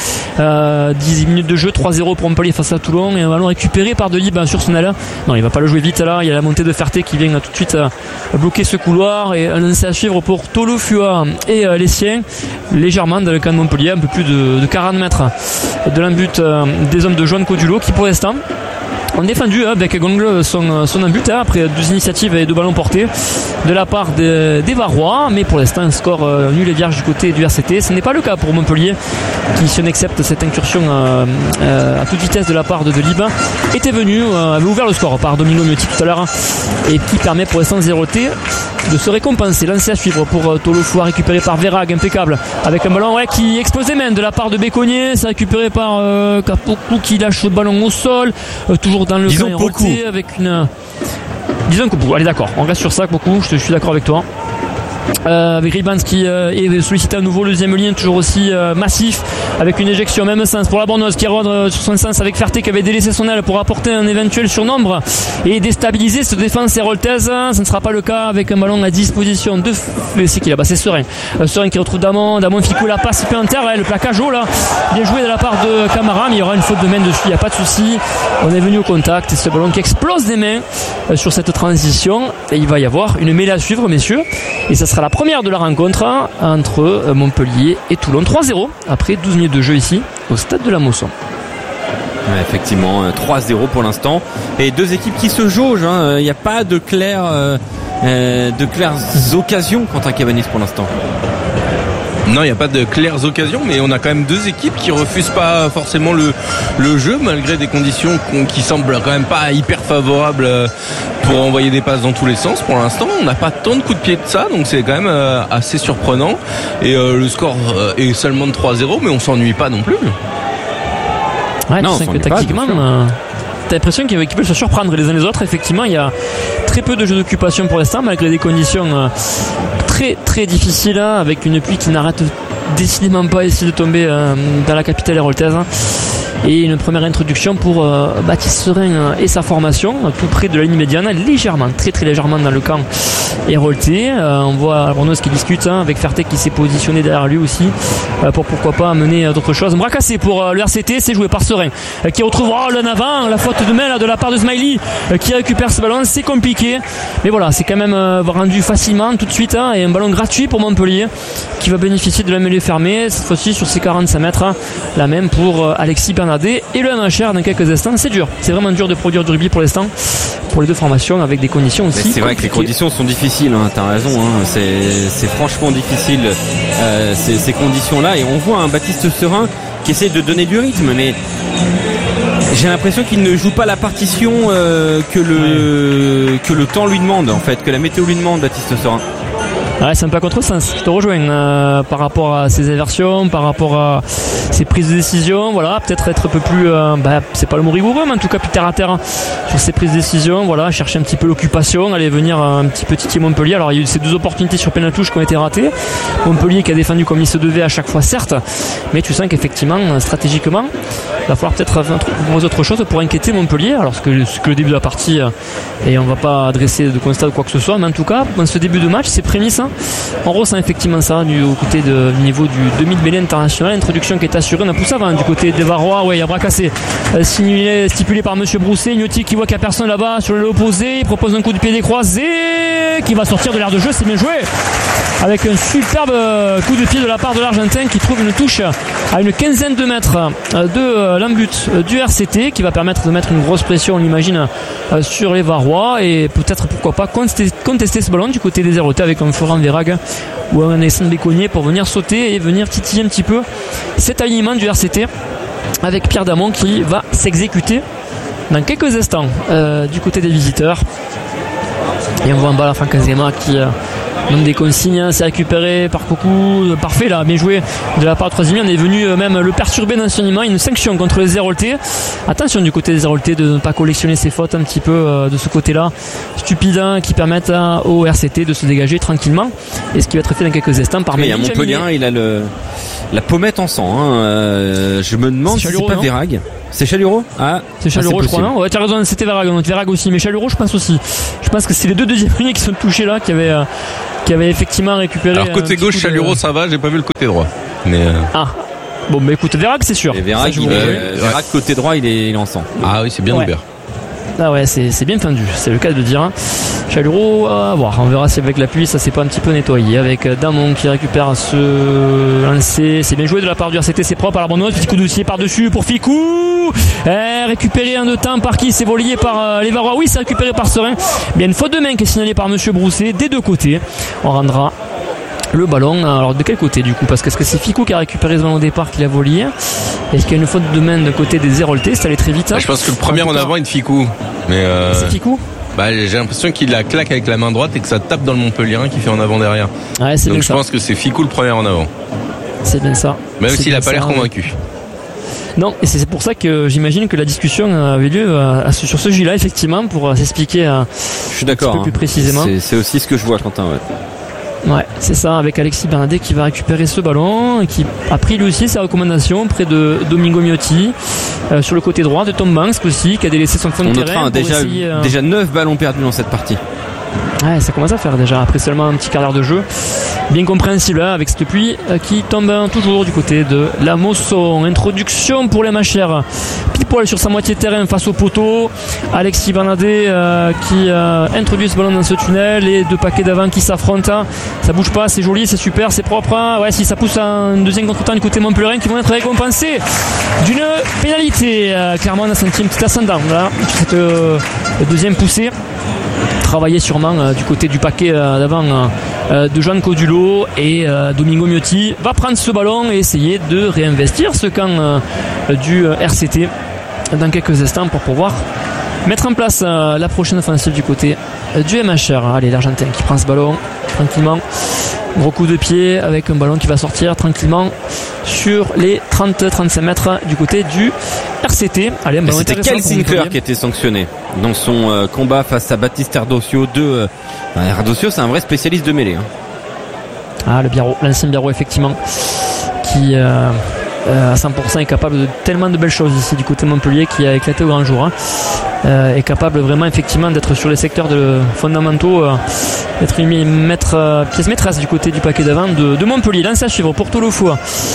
10 minutes de jeu, 3-0 pour Montpellier face à Toulon, et un ballon récupéré par Delib sur son aile. Non, il va pas le jouer vite là, il y a la montée de Ferté qui vient tout de suite bloquer ce couloir, et un lancer à suivre pour Tolofua et les siens, légèrement dans le camp de Montpellier, un peu plus de 40 mètres de l'embut des hommes de Joan Codulo qui pour l'instant ont défendu avec Gongle son but après 2 initiatives et 2 ballons portés de la part des Varois, mais pour l'instant un score nul et vierge du côté du RCT. Ce n'est pas le cas pour Montpellier qui, si on accepte cette incursion à toute vitesse de la part de Delib, était venu, avait ouvert le score par Domino Miotti tout à l'heure et qui permet pour l'instant 0T de se récompenser. Lancé à suivre pour Tolofua, récupéré par Verag, impeccable, avec un ballon qui explose les mains de la part de Béconnier. C'est récupéré par Kapoukou qui lâche le ballon au sol, toujours dans le camp Héroltais avec une... Disons que allez d'accord, on reste sur ça beaucoup, je suis d'accord avec toi. Avec Ribans qui est sollicité à nouveau, le deuxième lien toujours aussi massif avec une éjection même sens pour la Bornoise qui rentre sur son sens avec Ferté qui avait délaissé son aile pour apporter un éventuel surnombre et déstabiliser cette défense héroltaise. Ce ne sera pas le cas avec un ballon à disposition de c'est qui là-bas, c'est Serein qui retrouve Damon Ficou, la passe supplémentaire, le plaquage haut là, bien joué de la part de Camara, mais il y aura une faute de main dessus, il n'y a pas de souci. On est venu au contact et ce ballon qui explose des mains sur cette transition, et il va y avoir une mêlée à suivre, messieurs, et ça sera la première de la rencontre entre Montpellier et Toulon. 3-0 après 12 minutes de jeu ici au stade de la Mosson. Ouais, effectivement, 3-0 pour l'instant, et deux équipes qui se jaugent. Il n'y a pas de claires occasions contre un Cabanis pour l'instant. Non, il n'y a pas de claires occasions, mais on a quand même deux équipes qui refusent pas forcément le jeu, malgré des conditions qui semblent quand même pas hyper favorables pour envoyer des passes dans tous les sens. Pour l'instant, on n'a pas tant de coups de pied de ça, donc c'est quand même assez surprenant. Et le score est seulement de 3-0, mais on s'ennuie pas non plus. Ouais, non, tu sais que tactiquement, t'as l'impression qu'ils peuvent se surprendre les uns les autres. Effectivement, il y a très peu de jeux d'occupation pour l'instant, malgré des conditions très très difficiles, avec une pluie qui n'arrête décidément pas essayer de tomber dans la capitale héroltaise. Et une première introduction pour Baptiste Serein et sa formation, tout près de la ligne médiane, légèrement, très très légèrement dans le camp héroltais. On voit Bornos qui discute avec Ferté qui s'est positionné derrière lui aussi pour pourquoi pas amener d'autres choses. Bras cassé pour le RCT, c'est joué par Serein qui retrouve l'en avant, la faute de main là, de la part de Smiley qui récupère ce ballon. C'est compliqué, mais voilà, c'est quand même rendu facilement tout de suite, et un ballon gratuit pour Montpellier qui va bénéficier de la mêlée fermée cette fois-ci sur ses 45 mètres, la même pour Alexis Bernardet et le MHR dans quelques instants. C'est dur, c'est vraiment dur de produire du rugby pour l'instant pour les deux formations, avec des conditions aussi. C'est vrai que les conditions sont difficiles, t'as raison, c'est franchement difficile ces conditions-là, et on voit un Baptiste Serein qui essaie de donner du rythme, mais j'ai l'impression qu'il ne joue pas la partition que le temps lui demande, en fait, que la météo lui demande, Baptiste Serein. Ouais, c'est un peu à contresens, je te rejoins par rapport à ses inversions, par rapport à ses prises de décision. Voilà, peut-être être un peu plus c'est pas le mot rigoureux, mais en tout cas plus terre à terre sur ses prises de décision. Voilà, chercher un petit peu l'occupation, aller venir un petit peu titiller Montpellier. Alors il y a eu ces deux opportunités sur pénal touche qui ont été ratées, Montpellier qui a défendu comme il se devait à chaque fois, certes, mais tu sens qu'effectivement stratégiquement il va falloir peut-être proposer autre chose pour inquiéter Montpellier. Alors ce que le début de la partie, et on va pas adresser de constat ou quoi que ce soit, mais en tout cas dans ce début de match, ces prémices, on ressent effectivement ça du côté du niveau du demi-mêlée international. Introduction qui est assurée, on a poussé avant du côté des Varois. Ouais, il y a bras cassé stipulé par monsieur Brousset. Gnotti qui voit qu'il n'y a personne là-bas sur l'opposé, il propose un coup de pied décroisé qui va sortir de l'aire de jeu. C'est bien joué avec un superbe coup de pied de la part de l'Argentin qui trouve une touche à une quinzaine de mètres de l'embut du RCT, qui va permettre de mettre une grosse pression, on l'imagine, sur les Varois, et peut-être pourquoi pas contester ce ballon du côté des Héroltais avec un Florent Verag ou un Alexandre Béconnier pour venir sauter et venir titiller un petit peu cet alignement du RCT. avec Pierre Damon qui va s'exécuter dans quelques instants du côté des visiteurs. Et on voit en bas la Franck Azema qui donne des consignes, c'est récupéré par Coco, parfait là, bien joué de la part de troisième. On est venu même le perturber dans son une sanction contre les Héroltais. Attention du côté des Héroltais de ne pas collectionner ses fautes un petit peu de ce côté-là, stupide, qui permettent au RCT de se dégager tranquillement. Et ce qui va être fait dans quelques instants par Méline. Il y a Montpellier, il a la pommette en sang. Je me demande si c'est pas Vérag. C'est Chalureau? C'est Chalureau, je crois, non? Ouais, tu as raison, c'était Vérag. Donc Vérag aussi, mais Chalureau, je pense aussi. Je pense que c'est les deux deuxièmes lignes qui sont touchés là, qui avaient effectivement récupéré. Alors côté gauche, Chalureau, ça va, j'ai pas vu le côté droit. Mais bon, bah écoute, Vérag, c'est sûr. Et Vérag, Vérag côté droit, il est en sang. Ah oui, c'est bien ouvert. Ah ouais, c'est bien fendu, c'est le cas de le dire. Chalureau, à voir, on verra si avec la pluie ça s'est pas un petit peu nettoyé. Avec Damon qui récupère ce lancer, c'est bien joué de la part du RCT, c'est propre à la bonne petit coup d'oussier par-dessus pour Ficou, récupéré en 2 temps par qui? C'est volé par les Varois, oui c'est récupéré par Serein. Bien une faute de main qui est signalée par Monsieur Brousset des deux côtés. On rendra le ballon, alors de quel côté du coup? Parce que est-ce que c'est Ficou qui a récupéré ce ballon au départ qu'il a volé? Est-ce qu'il y a une faute de main de côté des Héroltais? Ça allait très vite. Je pense que le premier en avant est de Ficou. Mais c'est Ficou? J'ai l'impression qu'il la claque avec la main droite et que ça tape dans le Montpellierin qui fait en avant derrière. Ouais, c'est donc bien je pense que c'est Ficou le premier en avant. C'est bien ça. Même s'il a pas l'air convaincu. Non, et c'est pour ça que j'imagine que la discussion avait lieu sur ce J-là, effectivement, pour s'expliquer je suis d'accord, un peu plus précisément. C'est aussi ce que je vois, Quentin. Ouais, c'est ça, avec Alexis Bernadet qui va récupérer ce ballon et qui a pris lui aussi sa recommandation près de Domingo Miotti sur le côté droit, de Tom Banks aussi qui a délaissé son fond de terrain. On notera déjà 9 ballons perdus dans cette partie. Ouais, ça commence à faire déjà après seulement un petit quart d'heure de jeu. Bien compréhensible avec cette pluie qui tombe toujours du côté de la Mosson. Introduction pour les Machères. Pile poil sur sa moitié de terrain face au poteau. Alexis Bernadet qui introduit ce ballon dans ce tunnel. Les deux paquets d'avant qui s'affrontent. Ça bouge pas, c'est joli, c'est super, c'est propre. Ouais, si ça pousse un deuxième contre-temps du côté Montpellier qui vont être récompensés d'une pénalité. Clairement, on a senti un petit ascendant là, sur cette deuxième poussée. Travailler sûrement du côté du paquet d'avant de Jean Codulot et Domingo Miotti va prendre ce ballon et essayer de réinvestir ce camp du RCT dans quelques instants pour pouvoir mettre en place la prochaine offensive du côté du MHR. Allez, l'Argentin qui prend ce ballon tranquillement, gros coup de pied avec un ballon qui va sortir tranquillement sur les 30-35 mètres du côté du RCT. Allez, un ballon c'était Kyle Sinclair qui était sanctionné dans son combat face à Baptiste Ardosio. Ardosio, c'est un vrai spécialiste de mêlée. Le Biarro, l'ancien Biarro effectivement, qui à 100% est capable de tellement de belles choses ici du côté Montpellier, qui a éclaté au grand jour. Est capable vraiment effectivement d'être sur les secteurs fondamentaux, d'être pièce maîtresse du côté du paquet d'avant de Montpellier. Lance à suivre pour Tolofou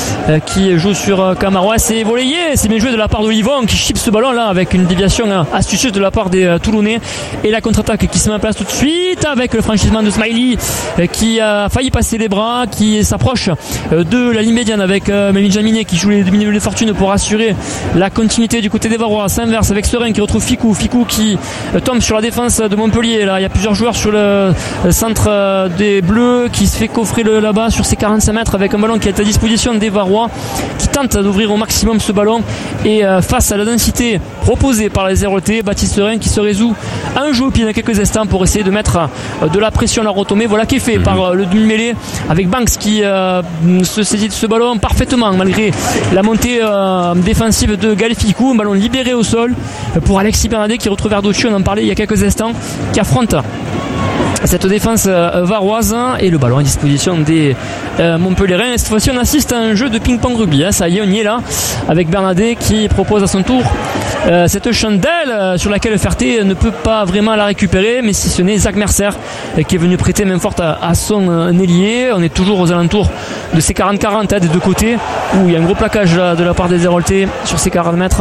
qui joue sur Camaro. C'est volleyé, c'est bien joué de la part d'Olivon qui chipe ce ballon là avec une déviation astucieuse de la part des Toulonnais, et la contre-attaque qui se met en place tout de suite avec le franchissement de Smiley qui a failli passer les bras, qui s'approche de la ligne médiane avec Méline Jaminet qui joue les demi-minutes de fortune pour assurer la continuité du côté des Varois. S'inverse avec Serein qui retrouve Ficou qui tombe sur la défense de Montpellier. Là, il y a plusieurs joueurs sur le centre des Bleus qui se fait coffrer là-bas sur ses 45 mètres avec un ballon qui est à disposition des Varois qui tentent d'ouvrir au maximum ce ballon, et face à la densité proposée par les Héroltais, Baptiste Serein qui se résout à un jeu au pied dans quelques instants pour essayer de mettre de la pression à la retomber. Voilà qui est fait par le demi-mêlée avec Banks qui se saisit de ce ballon parfaitement malgré la montée défensive de Gaël Ficou. Un ballon libéré au sol pour Alexis Bernadet qui retrouve Ardosio, on en parlait il y a quelques instants, qui affronte cette défense varoise, et le ballon à disposition des Montpelliérains. Cette fois-ci on assiste à un jeu de ping-pong rugby, ça y est, on y est là avec Bernadet qui propose à son tour cette chandelle sur laquelle Ferté ne peut pas vraiment la récupérer, mais si ce n'est Zach Mercer qui est venu prêter main forte à son ailier. On est toujours aux alentours de ces 40-40 des deux côtés, où il y a un gros plaquage de la part des Héroltais sur ces 40 mètres.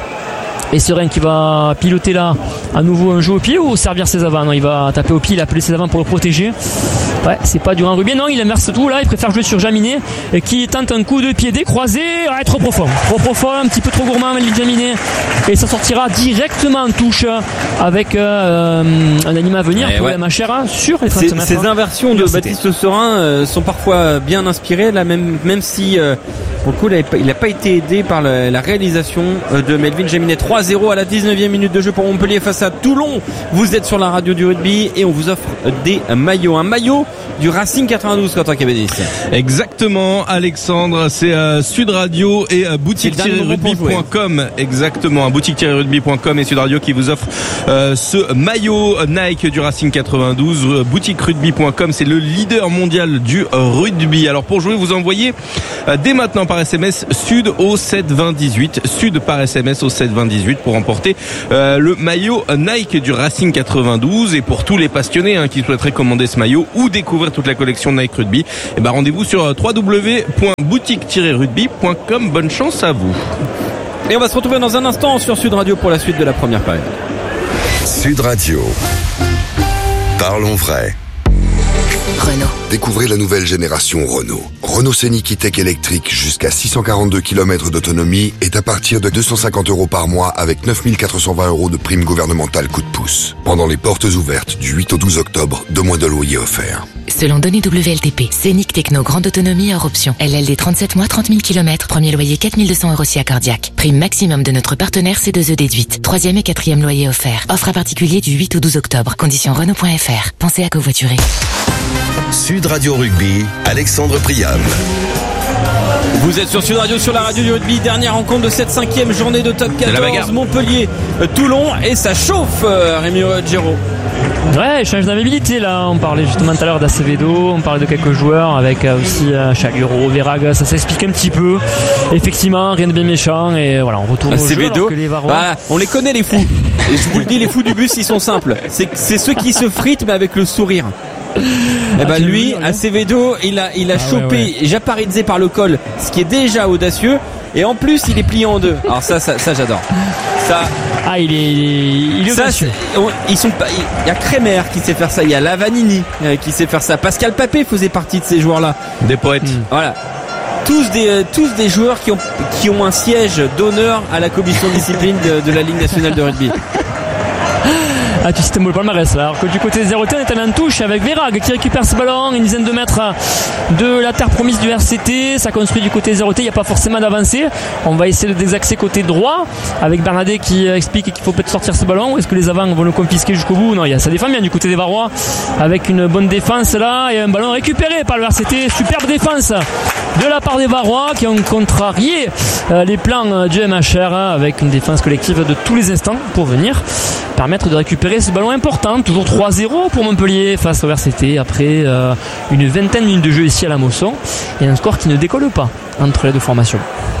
Et Serein qui va piloter là à nouveau un jeu au pied ou servir ses avants. Non, il va taper au pied, il a appelé ses avants pour le protéger. Ouais, c'est pas du grand rugby. Non, il inverse tout là, il préfère jouer sur Jaminet qui tente un coup de pied décroisé. Ouais, trop profond, un petit peu trop gourmand Jaminet, et ça sortira directement en touche avec un anime à venir pour la Machère sur les 30 mètres. Ces inversions de Baptiste Serein sont parfois bien inspirées là, même si Pour le coup, il n'a pas été aidé par la réalisation de Melvin Jaminet. 3-0 à la 19e minute de jeu pour Montpellier face à Toulon. Vous êtes sur la radio du rugby et on vous offre des maillots. Un maillot du Racing 92, Quentin Cabanis. Exactement, Alexandre, c'est Sud Radio et boutique-rugby.com. Exactement, boutique-rugby.com et Sud Radio qui vous offre ce maillot Nike du Racing 92. Boutique-rugby.com, c'est le leader mondial du rugby. Alors pour jouer, vous envoyez dès maintenant par SMS Sud au 72018, Sud par SMS au 72018 pour remporter le maillot Nike du Racing 92. Et pour tous les passionnés qui souhaiteraient commander ce maillot ou découvrir toute la collection Nike Rugby, rendez-vous sur www.boutique-rugby.com. Bonne chance à vous. Et on va se retrouver dans un instant sur Sud Radio pour la suite de la première période. Sud Radio. Parlons vrai. Renault. Découvrez la nouvelle génération Renault. Renault Scénic E-Tech électrique jusqu'à 642 km d'autonomie est à partir de 250 € par mois avec 9 420 € de prime gouvernementale coup de pouce. Pendant les portes ouvertes du 8 au 12 octobre, 2 mois de loyer offerts. Selon données WLTP, Scénic Techno grande autonomie hors option. LLD 37 mois, 30 000 km, premier loyer 4 200 € si accordiaque. Prime maximum de notre partenaire C2E déduite. 3e et 4e loyer offert. Offre à particulier du 8 au 12 octobre. Conditions Renault.fr. Pensez à covoiturer. Sud Radio Rugby, Alexandre Priam. Vous êtes sur Sud Radio, sur la radio du rugby. Dernière rencontre de cette 5e journée de top 14. Montpellier, Toulon, et ça chauffe, Rémi Giraud. Ouais, échange d'amabilité là. On parlait justement tout à l'heure d'Acevedo, on parlait de quelques joueurs avec aussi Chaluro, Veraga, ça s'explique un petit peu. Effectivement, rien de bien méchant et voilà, on retourne au jeu alors que les Varois. Voilà, on les connaît les fous. Et je vous le dis, les fous du bus, ils sont simples. C'est ceux qui se fritent mais avec le sourire. Lui, Acevedo, il a chopé Japaridze par le col, ce qui est déjà audacieux, et en plus il est plié en deux. Alors ça j'adore. Ça. Ah, il est audacieux. Il y a Kremer qui sait faire ça, il y a Lavanini qui sait faire ça. Pascal Papé faisait partie de ces joueurs-là. Des poètes. Voilà. Tous des joueurs qui ont un siège d'honneur à la commission de discipline de la Ligue nationale de rugby. Ah, tu cites le palmarès là. Alors que du côté des 0T, on est en touche avec Verag qui récupère ce ballon, une dizaine de mètres de la terre promise du RCT. Ça construit du côté 0T, il n'y a pas forcément d'avancée. On va essayer de désaxer côté droit avec Bernadette qui explique qu'il faut peut-être sortir ce ballon. Ou est-ce que les avants vont le confisquer jusqu'au bout? Non, ça défend bien du côté des Varois avec une bonne défense là et un ballon récupéré par le RCT. Superbe défense de la part des Varois qui ont contrarié les plans du MHR avec une défense collective de tous les instants pour venir permettre de récupérer ce ballon important. Toujours 3-0 pour Montpellier face au RCT après une vingtaine de minutes de jeu ici à la Mosson et un score qui ne décolle pas entre les deux formations.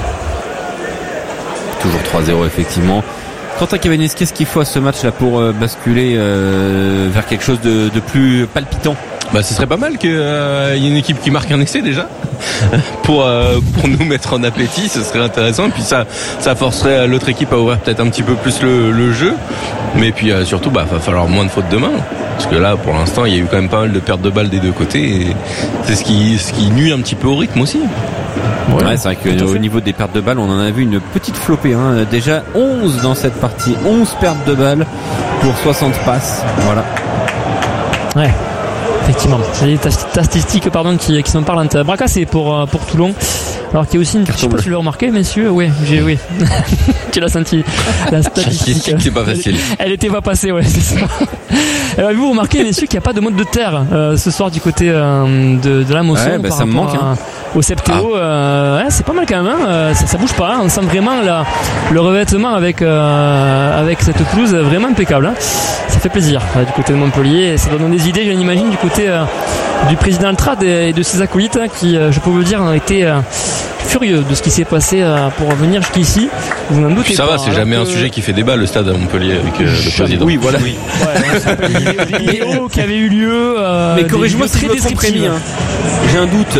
Toujours 3-0 effectivement. Quentin Cabanis, qu'est-ce qu'il faut à ce match là pour basculer vers quelque chose de plus palpitant? Ce serait pas mal qu'il y ait une équipe qui marque un essai déjà pour nous mettre en appétit, ce serait intéressant. Et puis ça forcerait l'autre équipe à ouvrir peut-être un petit peu plus le jeu. Mais puis surtout, va falloir moins de fautes demain. Parce que là, pour l'instant, il y a eu quand même pas mal de pertes de balles des deux côtés. Et c'est ce qui nuit un petit peu au rythme aussi. Ouais, c'est vrai qu'au niveau des pertes de balles, on en a vu une petite flopée. Déjà 11 dans cette partie. 11 pertes de balles pour 60 passes. Voilà. Ouais. Effectivement, c'est des statistiques qui sont parlantes. Bracassé pour Toulon. Alors qu'il y a aussi une, je sais pas si vous l'avez remarqué, messieurs, oui. Tu l'as senti. La statistique, c'est pas facile. Elle était pas passée, ouais, c'est ça. Alors, vous remarquez, messieurs, qu'il n'y a pas de mode de terre ce soir du côté de la Mosson. Ouais, ça me manque. Au Septéo, c'est pas mal quand même. Ça bouge pas. On sent vraiment le revêtement avec cette pelouse vraiment impeccable. Ça fait plaisir du côté de Montpellier. Ça donne des idées, je l'imagine, du côté du président Altrad et de ses acolytes qui, je peux vous le dire, ont été furieux de ce qui s'est passé pour venir jusqu'ici. Vous n'en doutez pas. Ça va, c'est jamais un sujet qui fait débat, le stade à Montpellier avec le président. Oui, voilà. Oui. Des vidéos qui avaient eu lieu. Mais corrige-moi si je me trompe, Rémi. J'ai un doute.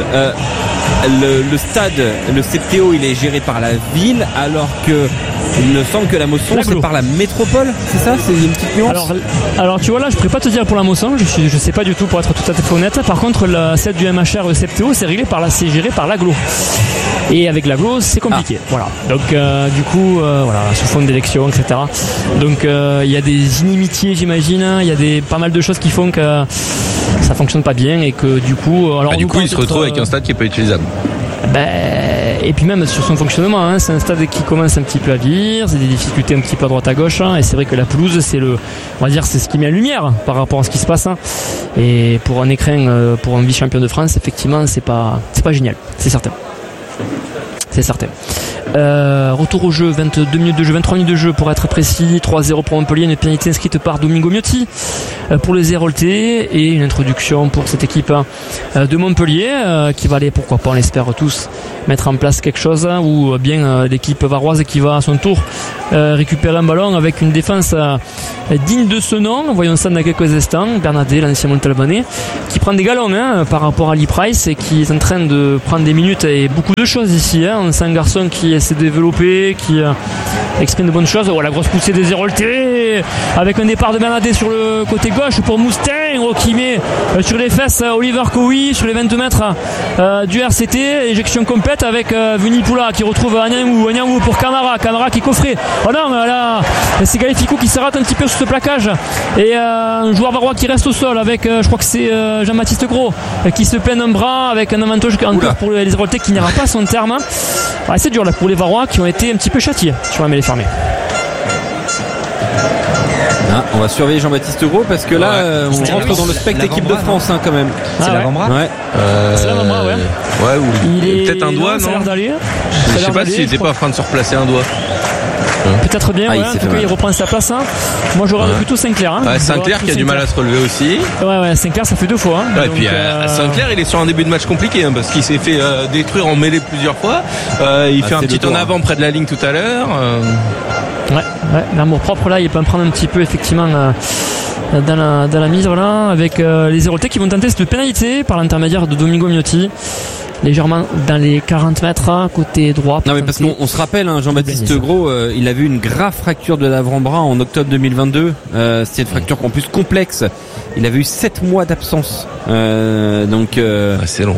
Le stade, le CPO, il est géré par la ville, alors que il me semble que la Mosson c'est par la métropole, c'est ça? C'est une petite nuance. Alors tu vois là, je pourrais pas te dire pour la Mosson, je sais pas du tout pour être tout à fait honnête. Par contre, celle du MHR, le CPO, c'est géré par l'aglo. Et avec l'aglo, c'est compliqué. Voilà. Donc du coup, sous forme d'élection, etc. Donc il y a des inimitiés, j'imagine. Il y a pas mal de choses qui font que ça fonctionne pas bien et que du coup, il se retrouve avec un stade qui est pas utilisable. Et puis même sur son fonctionnement, hein, c'est un stade qui commence un petit peu à vieillir, c'est des difficultés un petit peu à droite à gauche, hein, et c'est vrai que la pelouse, c'est ce qui met en lumière par rapport à ce qui se passe. Hein. Et pour un écrin, pour un vice-champion de France, effectivement, c'est pas génial, c'est certain. C'est certain. Retour au jeu, 22 minutes de jeu, 23 minutes de jeu pour être précis, 3-0 pour Montpellier, une pénalité inscrite par Domingo Miotti pour les Héroltais et une introduction pour cette équipe de Montpellier qui va aller, pourquoi pas, on l'espère tous, mettre en place quelque chose, ou bien l'équipe varoise qui va à son tour récupérer un ballon avec une défense digne de ce nom. Voyons ça dans quelques instants. Bernadet, l'ancien Montalbanais, qui prend des galons par rapport à Lee Price et qui est en train de prendre des minutes et beaucoup de choses ici. C'est un garçon qui s'est développé, qui exprime de bonnes choses. La grosse poussée des Héroltais avec un départ de Bernadet sur le côté gauche pour Moustin, qui met sur les fesses Oliver Cowie sur les 22 mètres du RCT. Éjection complète avec Vunipoula qui retrouve Anyangou pour Camara qui coffrait. Oh non, là c'est Galifico qui s'arrête un petit peu sur ce plaquage et un joueur varois qui reste au sol avec je crois que c'est Jean-Baptiste Gros qui se plaît un bras avec un avantage encore pour les Héroltais qui n'ira pas à son terme. C'est dur là pour les Varois qui ont été un petit peu châtiés sur la mêlée fermée. On va surveiller Jean-Baptiste Gros parce que là on rentre dans le spectre équipe de France quand même. C'est l'avant-bras. Ouais. C'est l'avant-bras, ouais. Ouais, ou peut-être un doigt, non. Je sais pas s'il était pas en train de se replacer un doigt. Peut-être bien, en tout cas il reprend sa place. Moi j'aurais plutôt Sinclair. Sinclair qui a du mal à se relever aussi. Ouais, Sinclair ça fait 2 fois. Et puis Sinclair il est sur un début de match compliqué parce qu'il s'est fait détruire en mêlée plusieurs fois. Il fait un petit en avant près de la ligne tout à l'heure. Ouais, l'amour propre là il peut en prendre un petit peu effectivement dans la mise là avec les Héroltais qui vont tenter cette pénalité par l'intermédiaire de Domingo Miotti. Légèrement dans les 40 mètres côté droit. Non mais parce qu'on se rappelle, Jean-Baptiste Gros, il a vu une grave fracture de l'avant-bras en octobre 2022. C'était une fracture en plus complexe. Il avait eu 7 mois d'absence. Donc c'est long.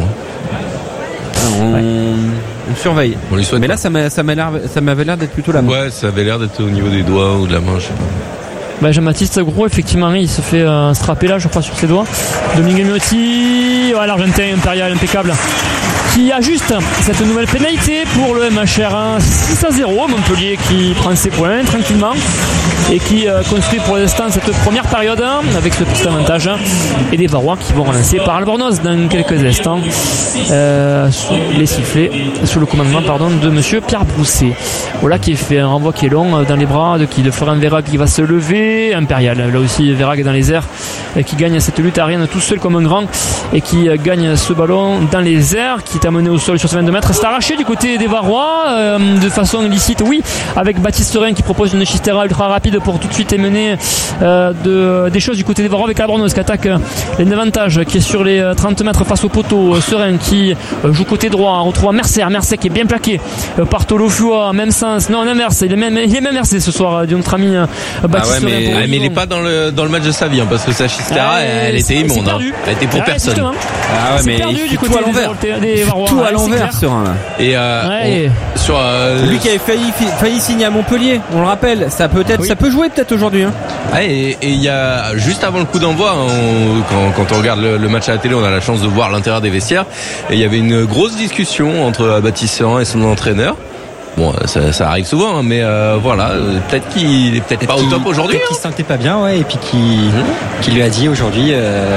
On surveille. On lui souhaite. Mais là ça m'avait l'air d'être plutôt la main. Ouais, ça avait l'air d'être au niveau des doigts ou de la main, je sais pas. Jean-Baptiste Gros, effectivement, il se fait strapper là, je crois, sur ses doigts. Domingo Miotti, l'Argentin impérial, impeccable, qui ajuste cette nouvelle pénalité pour le MHR 6-0. Montpellier qui prend ses points tranquillement et qui construit pour l'instant cette première période avec ce petit avantage. Et des Varois qui vont relancer par Albornoz dans quelques instants. Les sifflets sous le commandement de monsieur Pierre Brousset. Voilà qui fait un renvoi qui est long dans les bras de Florent Verhaeghe qui va se lever. Impérial, là aussi Verhaeghe dans les airs qui gagne cette lutte aérienne tout seul comme un grand et qui gagne ce ballon dans les airs qui est amené au sol sur 22 mètres. C'est arraché du côté des Varois de façon illicite, oui, avec Baptiste Serein qui propose une chistera ultra rapide pour tout de suite mener des choses du côté des Varois avec Albornoz qui attaque l'avantage qui est sur les 30 mètres face au poteau. Serein qui joue côté droit, on retrouve Mercer qui est bien plaqué par Tolofua, même sens, non inverse, il est même Mercer ce soir de notre ami Baptiste Serein. Mais il est pas dans le match de sa vie parce que sa chistera elle était immonde. Elle était pour personne. Mais il fait tout à l'envers. Tout à l'envers Serein là. Et sur lui qui avait failli signer à Montpellier, on le rappelle, ça peut jouer peut-être aujourd'hui. Et il y a juste avant le coup d'envoi, quand on regarde le match à la télé, on a la chance de voir l'intérieur des vestiaires et il y avait une grosse discussion entre Baptiste Serein et son entraîneur. Bon, ça arrive souvent, mais voilà, peut-être qu'il est peut-être pas au top aujourd'hui. Peut-être qu'il se sentait pas bien, et puis qui lui a dit aujourd'hui,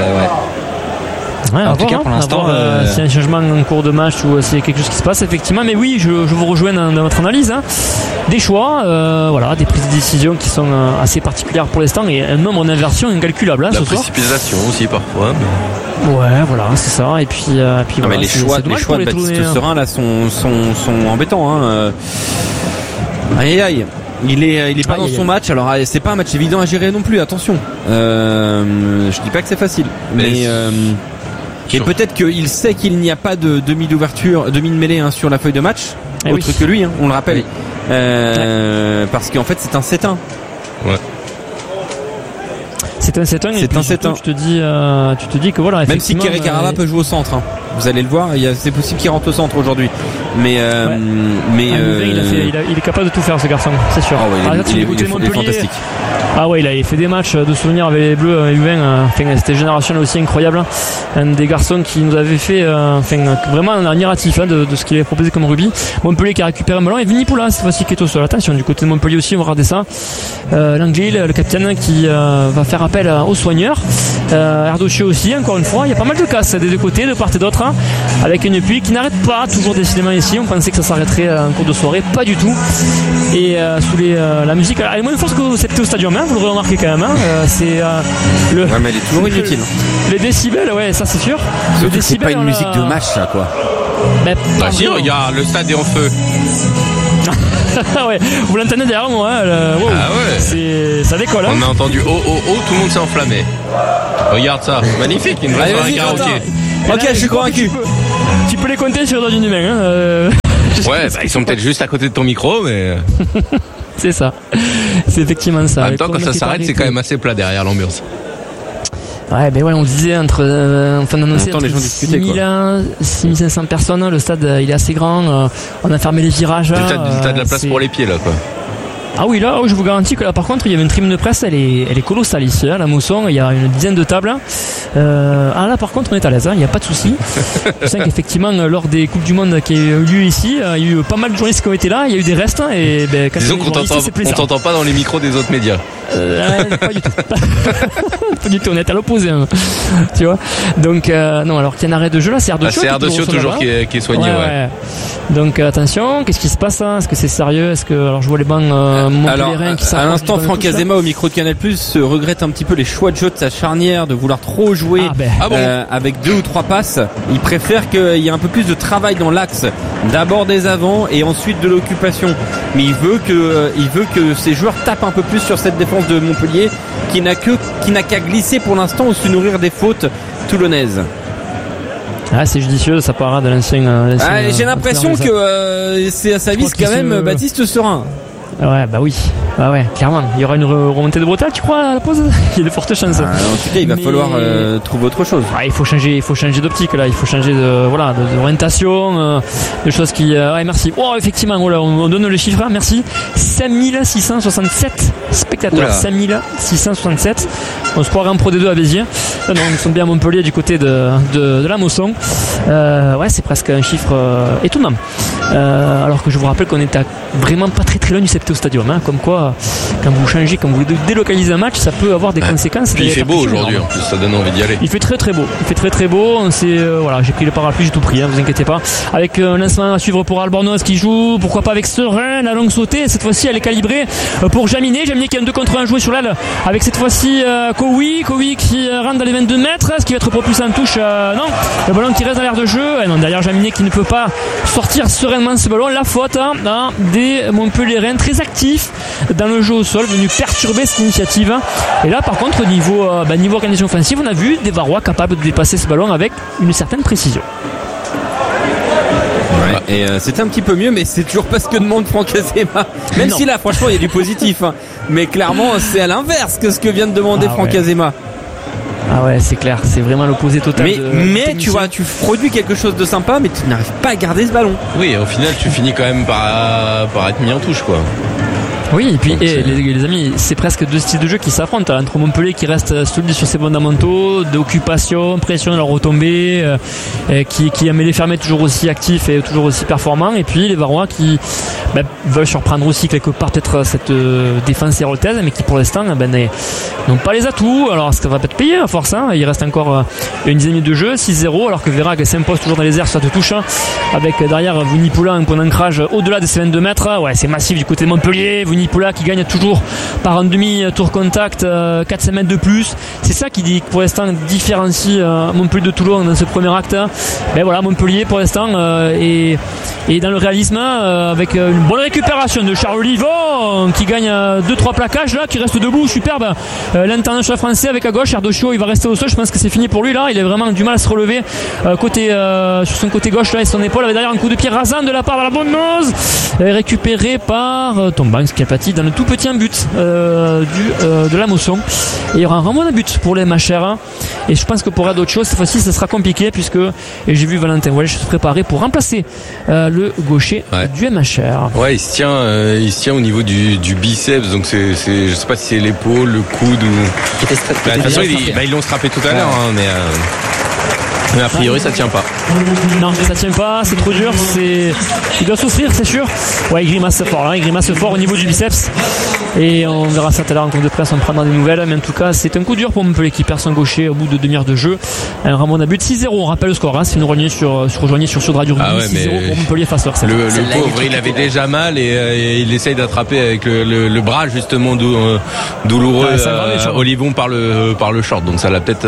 en tout cas, pour l'instant, s'il y a un changement en cours de match ou s'il y a quelque chose qui se passe, effectivement. Mais oui, je vous rejoins dans votre analyse. Des choix, des prises de décision qui sont assez particulières pour l'instant et un nombre d'inversions incalculable. La précipitation aussi parfois. Mais... Ouais, voilà, c'est ça. Et puis voilà. Mais les choix de Baptiste Serein là sont embêtants. Aïe. Il est pas dans son match. Alors c'est pas un match évident à gérer non plus. Attention. Je dis pas que c'est facile, mais et peut-être qu'il sait qu'il n'y a pas de demi de mêlée sur la feuille de match, autre que lui, on le rappelle. Parce qu'en fait c'est un 7-1. Ouais. C'est un 7-1 et puis surtout, tu te dis que voilà, même si Kerry Carava peut jouer au centre, vous allez le voir, c'est possible qu'il rentre au centre aujourd'hui. mais il est capable de tout faire, ce garçon, c'est sûr. Il est fantastique. Ah ouais, il a fait des matchs de souvenirs avec les Bleus U20. C'était générationnel aussi, incroyable. Un des garçons qui nous avait fait vraiment un admiratif de ce qu'il avait proposé comme rugby. Montpellier qui a récupéré un ballon et Vinipoula cette fois-ci qui est au sol. Attention, du côté de Montpellier aussi, on va regarder ça. Langley, le capitaine, qui va faire appel aux soigneurs. Erdocieux aussi, encore une fois. Il y a pas mal de casses des deux côtés, de part et d'autre, avec une pluie qui n'arrête pas, toujours décidément ici. On pensait que ça s'arrêterait en cours de soirée, pas du tout. Et sous la musique, elle est moins forte que c'était au stadium, vous l'aurez remarqué quand même. Ouais, mais elle est toujours inutile. Les décibels, ouais, ça c'est sûr. C'est pas une musique de match, ça, quoi. Si, regarde, le stade est en feu. Ouais, vous l'entendez derrière moi, wow. Ah ouais. Ça décolle. On a entendu oh, tout le monde s'est enflammé. Regarde ça, magnifique, une vraie soirée karaoké. Ok, je suis convaincu. Tu peux les compter sur le doigt d'une main. Ouais, ils sont peut-être juste à côté de ton micro, mais. C'est ça. C'est effectivement ça. En même temps, quand ça s'arrête, c'est quand même assez plat derrière l'ambiance. Ouais, ben ouais, on disait entre 6500 personnes, le stade il est assez grand, on a fermé les virages. T'as de la place pour les pieds là, quoi. Ah oui, là, je vous garantis que là, par contre, il y avait une tribune de presse, elle est colossale ici, la Mosson, il y a une dizaine de tables. Là, par contre, on est à l'aise, il n'y a pas de souci. Je sais qu'effectivement, lors des Coupes du Monde qui ont eu lieu ici, il y a eu pas mal de journalistes qui ont été là, il y a eu des restes, et quand disons qu'on t'entend pas dans les micros des autres médias. Pas du tout. Pas du tout, on est à l'opposé, tu vois. Donc, non, alors qu'il y a un arrêt de jeu là, c'est Erdocieux. C'est Erdocieux toujours qui est soigné, ouais. Donc, attention, qu'est-ce qui se passe là? Est-ce que c'est sérieux? Alors, je vois les bancs montpelliérains qui à l'instant, Franck Azema au micro de Canal+ regrette un petit peu les choix de jeu de sa charnière, de vouloir trop jouer avec 2 ou 3 passes. Il préfère qu'il y ait un peu plus de travail dans l'axe, d'abord des avants et ensuite de l'occupation. Mais il veut que ses joueurs tapent un peu plus sur cette défense de Montpellier qui n'a qu'à glisser pour l'instant ou se nourrir des fautes toulonnaises. Ah, c'est judicieux de sa part de l'ancien. J'ai l'impression que c'est à sa vis quand même Baptiste Serin. Ouais, bah oui. Bah ouais, clairement. Il y aura une remontée de Bretagne, tu crois, à la pause? Il y a de fortes chances. En tout cas, il va falloir trouver autre chose. Il faut changer d'optique, là. Il faut changer d'orientation, de choses qui, merci. Oh, effectivement, on donne le chiffre, merci. 5667 spectateurs. 5667. On se croirait en Pro D2 à Béziers. Non, nous sommes bien à Montpellier du côté de la Mosson. Ouais, c'est presque un chiffre étonnant. Alors que je vous rappelle qu'on est vraiment pas très très loin du CFT au Stadium, comme quoi quand vous vous délocalisez un match, ça peut avoir des conséquences. Puis il fait beau aujourd'hui, en plus ça donne envie d'y aller. Il fait très très beau, j'ai pris le parapluie, j'ai tout pris, vous inquiétez pas. Avec un lancement à suivre pour Albornoz qui joue, pourquoi pas avec Serein, la longue sautée, cette fois-ci elle est calibrée pour Jaminet qui a un 2 contre 1 joué sur l'aile, avec cette fois-ci Kowi qui rentre dans les 22 mètres, ce qui va être propulsé en touche, non, le ballon qui reste dans l'air de jeu, derrière Jaminet qui ne peut pas sortir sereinement ce ballon, la faute des Montpelliérains très actifs dans le jeu au sol, venu perturber cette initiative. Et là par contre niveau organisation offensive, on a vu des Varois capables de dépasser ce ballon avec une certaine précision. Ouais. Et c'était un petit peu mieux, mais c'est toujours pas ce que demande Franck Azema. Même si là franchement il y a du positif, mais clairement c'est à l'inverse que ce que vient de demander Franck Azema. Ah ouais, c'est clair, c'est vraiment l'opposé total. Mais tu vois, tu produis quelque chose de sympa, mais tu n'arrives pas à garder ce ballon. Oui, au final, tu finis quand même par être mis en touche, quoi. Oui, et puis les amis, c'est presque deux styles de jeu qui s'affrontent, entre Montpellier qui reste solide sur ses fondamentaux, d'occupation, pression de la retombée, qui a mêlé fermé toujours aussi actif et toujours aussi performant, et puis les Varois qui veulent surprendre aussi quelque part peut-être cette défense héroltaise, mais qui pour l'instant n'ont pas les atouts. Alors ça va peut-être payer à force, il reste encore une dizaine de minutes de jeu, 6-0, alors que Vérac s'impose toujours dans les airs sur cette touche, avec derrière Vunipoula un point d'ancrage au-delà des 22 mètres. Ouais, c'est massif du côté de Montpellier. Vunipoula qui gagne toujours par un demi-tour contact, 4-5 mètres de plus. C'est ça qui pour l'instant différencie Montpellier de Toulon dans ce premier acte. Mais voilà, Montpellier pour l'instant est dans le réalisme, avec une bonne récupération de Charles Olivon qui gagne 2-3 plaquages là, qui reste debout, superbe. L'international français avec à gauche, Ardosio, il va rester au sol, je pense que c'est fini pour lui là, il a vraiment du mal à se relever sur son côté gauche là et son épaule, avec derrière un coup de pied rasant de la part de la bonne nose, récupéré par Tom Banks qui a pâti dans le tout petit but de la Mosson. Et il y aura vraiment un but pour les MHR et je pense que pour d'autres choses cette fois-ci ça sera compliqué puisque j'ai vu Valentin Walsh se préparer pour remplacer le gaucher du MHR. Ouais, il se tient au niveau du biceps, donc c'est je sais pas si c'est l'épaule, le coude ou. De toute façon ils l'ont strappé tout à l'heure, mais a priori ça tient pas. Non, ça tient pas, c'est trop dur, il doit souffrir, c'est sûr. Ouais, il grimace fort au niveau du biceps. Et on verra ça tout à l'heure en compte de presse, on prendra des nouvelles. Mais en tout cas, c'est un coup dur pour Montpellier qui perd son gaucher au bout de demi-heure de jeu. Un Ramon a but 6-0, on rappelle le score, si nous rejoignez sur Sud Radio Rugby, 6-0 pour Montpellier face à Orset. Le pauvre, il avait déjà mal et il essaye d'attraper avec le bras justement douloureux Olivon par le short. Donc ça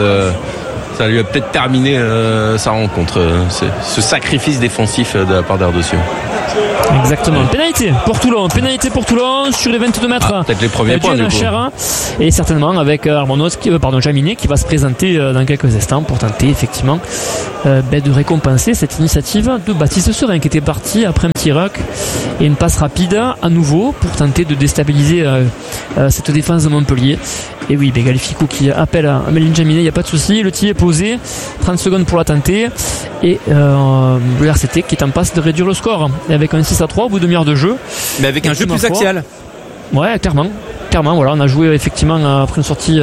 lui a peut-être terminé sa rencontre, ce sacrifice défensif de la part d'Ardosio. Exactement. Pénalité pour Toulon sur les 22 mètres. Peut-être les premiers points du coup. Et certainement avec Jaminet qui va se présenter dans quelques instants pour tenter effectivement de récompenser cette initiative de Baptiste Serein qui était parti après un petit ruck et une passe rapide à nouveau pour tenter de déstabiliser cette défense de Montpellier. Et oui, Galifico qui appelle à Méline Jaminet, il n'y a pas de souci, le tir est posé, 30 secondes pour la tenter et le RCT qui est en passe de réduire le score avec un 6-3 au bout de demi-heure de jeu. Mais avec un jeu plus axial. Ouais, clairement, voilà, on a joué effectivement après une sortie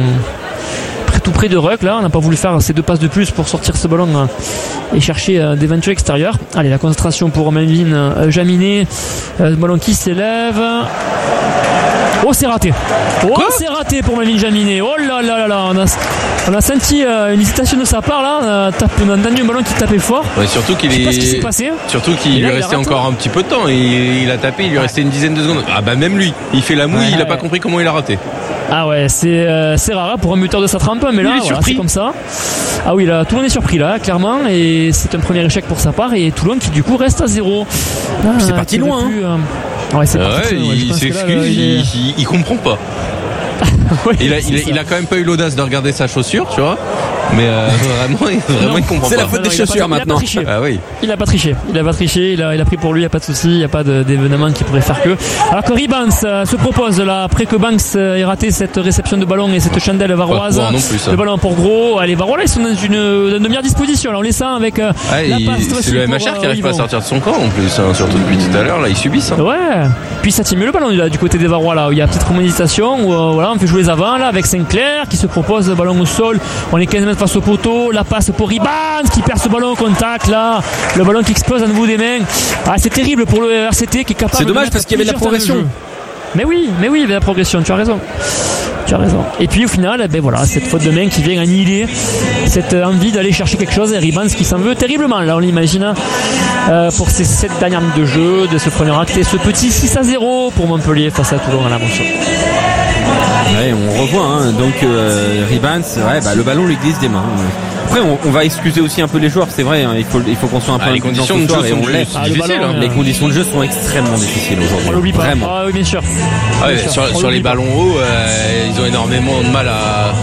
tout près de ruck là, on n'a pas voulu faire ces 2 passes de plus pour sortir ce ballon et chercher d'éventuels extérieurs. Allez, la concentration pour Méline Jaminet, ballon qui s'élève. Oh, c'est raté. C'est raté pour Melvin Jaminet. Oh là là là là. On a senti une hésitation de sa part là. On a entendu un ballon qui tapait fort. Ouais, surtout qu'il je sais pas ce qui s'est passé. Surtout qu'il lui restait encore un petit peu de temps. Il a tapé, il lui restait une dizaine de secondes. Ah bah même lui, il fait la mouille, il a pas compris comment il a raté. Ah ouais, c'est rare pour un buteur de sa trempe, mais là c'est comme ça. Ah oui, là, Toulon est surpris là, clairement, et c'est un premier échec pour sa part, et Toulon qui du coup reste à 0. C'est parti loin. Ouais, c'est parti. Il s'excuse, il comprend pas. Oui, il a quand même pas eu l'audace de regarder sa chaussure, tu vois. Mais vraiment il comprend pas. C'est la faute des chaussures maintenant. Il a pas triché. Il a pris pour lui, il n'y a pas de souci, il n'y a pas d'événement qui pourrait faire que. Alors que Ribans se propose là, après que Banks ait raté cette réception de ballon et cette chandelle varoise. Le ballon pour Gros. Allez, Varois là, ils sont dans une meilleure disposition. Alors on les sent avec la passe. C'est le MHR qui arrive pas à sortir de son camp en plus, surtout depuis tout à l'heure, là, ils subissent. Ouais. Puis ça tient le ballon là, du côté des Varois là, où il y a petite reméditation, où on fait jouer les avants là, avec Sinclair qui se propose le ballon au sol. On est 15 mètres face au poteau, la passe pour Ribans qui perd ce ballon au contact là, le ballon qui explose à nouveau des mains. C'est terrible pour le RCT qui est capable. C'est dommage parce qu'il y avait de la progression. Mais oui, il y avait de la progression, tu as raison. Et puis au final, cette faute de main qui vient annihiler cette envie d'aller chercher quelque chose, et Ribans qui s'en veut terriblement. Là on l'imagine pour ces 7 dernières minutes de jeu de ce premier acte et ce petit 6-0 pour Montpellier face à Toulon à la Mosson. Ouais, on revoit donc Ribans, le ballon lui glisse des mains. Après on va excuser aussi un peu les joueurs, c'est vrai, il faut qu'on soit un peu les conditions de jeu sont difficiles. Les conditions de jeu sont extrêmement difficiles aujourd'hui. On l'oublie pas. Vraiment. Ah oui, bien sûr. Sur les ballons hauts, ils ont énormément de mal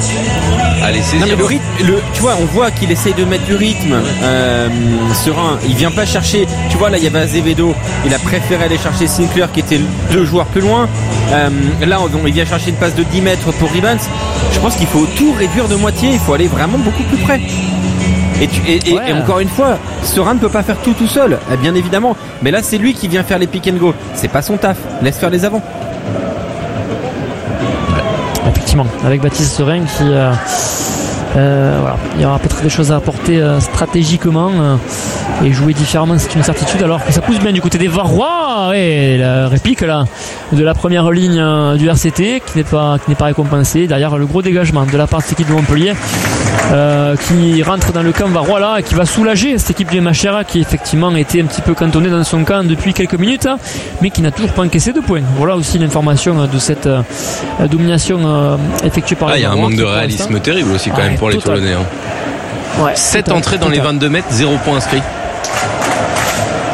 à les saisir. Non, mais le rythme, tu vois, on voit qu'il essaye de mettre du rythme. Serein, il vient pas chercher. Tu vois, là il y avait Azevedo, il a préféré aller chercher Sinclair qui était 2 joueurs plus loin. Là il vient chercher une passe de 10 mètres pour Ribans. Je pense qu'il faut tout réduire de moitié, il faut aller vraiment beaucoup plus près. Et encore une fois, Serein ne peut pas faire tout seul, bien évidemment. Mais là c'est lui qui vient faire les pick and go. C'est pas son taf, laisse faire les avants. Effectivement, avec Baptiste Serein qui il y aura peut-être des choses à apporter stratégiquement et jouer différemment, c'est une certitude, alors que ça pousse bien du côté des Varois. Et la réplique là de la première ligne du RCT qui n'est pas récompensée, derrière le gros dégagement de la part de cette équipe de Montpellier qui rentre dans le camp Varois là et qui va soulager cette équipe du MHR qui effectivement était un petit peu cantonnée dans son camp depuis quelques minutes mais qui n'a toujours pas encaissé de points. Voilà aussi l'information de cette domination effectuée par les Varois. Il y a un manque de réalisme terrible aussi quand même pour les Toulonnais. 7 entrées dans les 22 mètres, 0 points inscrits.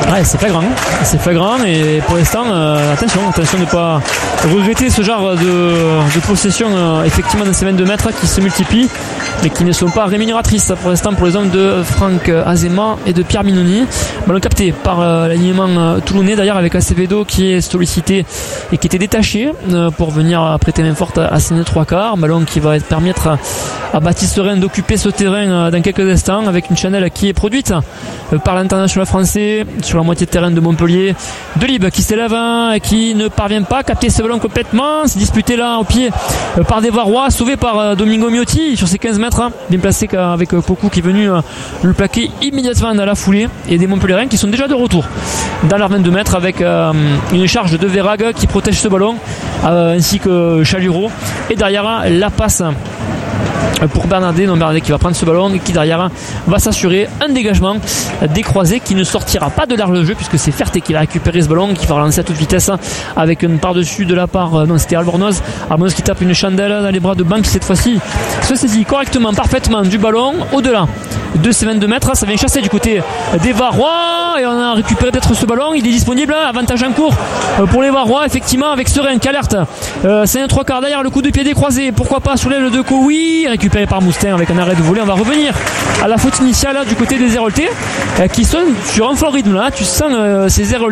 Ouais, c'est flagrant et pour l'instant attention de ne pas regretter ce genre de possession effectivement dans ces 22 mètres qui se multiplient mais qui ne sont pas rémunératrices pour l'instant pour les hommes de Franck Azema et de Pierre Minoni. Ballon capté par l'alignement toulonnais d'ailleurs avec Acevedo qui est sollicité et qui était détaché pour venir prêter main forte à Séné 3/4. Ballon qui va permettre à Baptiste Rennes d'occuper ce terrain dans quelques instants avec une chandelle qui est produite par l'international français sur la moitié de terrain de Montpellier. Delibes qui s'élève et qui ne parvient pas à capter ce ballon complètement. C'est disputé là au pied par des Varois, sauvé par Domingo Miotti sur ses 15 mètres. Bien placé avec Poku qui est venu le plaquer immédiatement dans la foulée. Et des Montpelliérains qui sont déjà de retour dans leurs 22 mètres avec une charge de Verhaeghe qui protège ce ballon ainsi que Chaluro. Et derrière la passe pour Bernardet qui va prendre ce ballon et qui derrière va s'assurer un dégagement des croisés qui ne sortira pas de l'arc de jeu puisque c'est Ferté qui va récupérer ce ballon qui va relancer à toute vitesse avec une par-dessus de la part c'était Albornoz qui tape une chandelle dans les bras de Banque qui cette fois-ci se saisit correctement, parfaitement du ballon au-delà de ces 22 mètres. Ça vient chasser du côté des Varois et on a récupéré peut-être ce ballon, il est disponible, avantage en cours pour les Varois effectivement avec Serein qui alerte c'est un 3/4 derrière le coup de pied des croisés, pourquoi pas sous l'aile de Koui, récupéré par Moustin avec un arrêt de volée. On va revenir à la faute initiale du côté des Héroltais qui sont sur un fort rythme là, tu sens ces Héroltais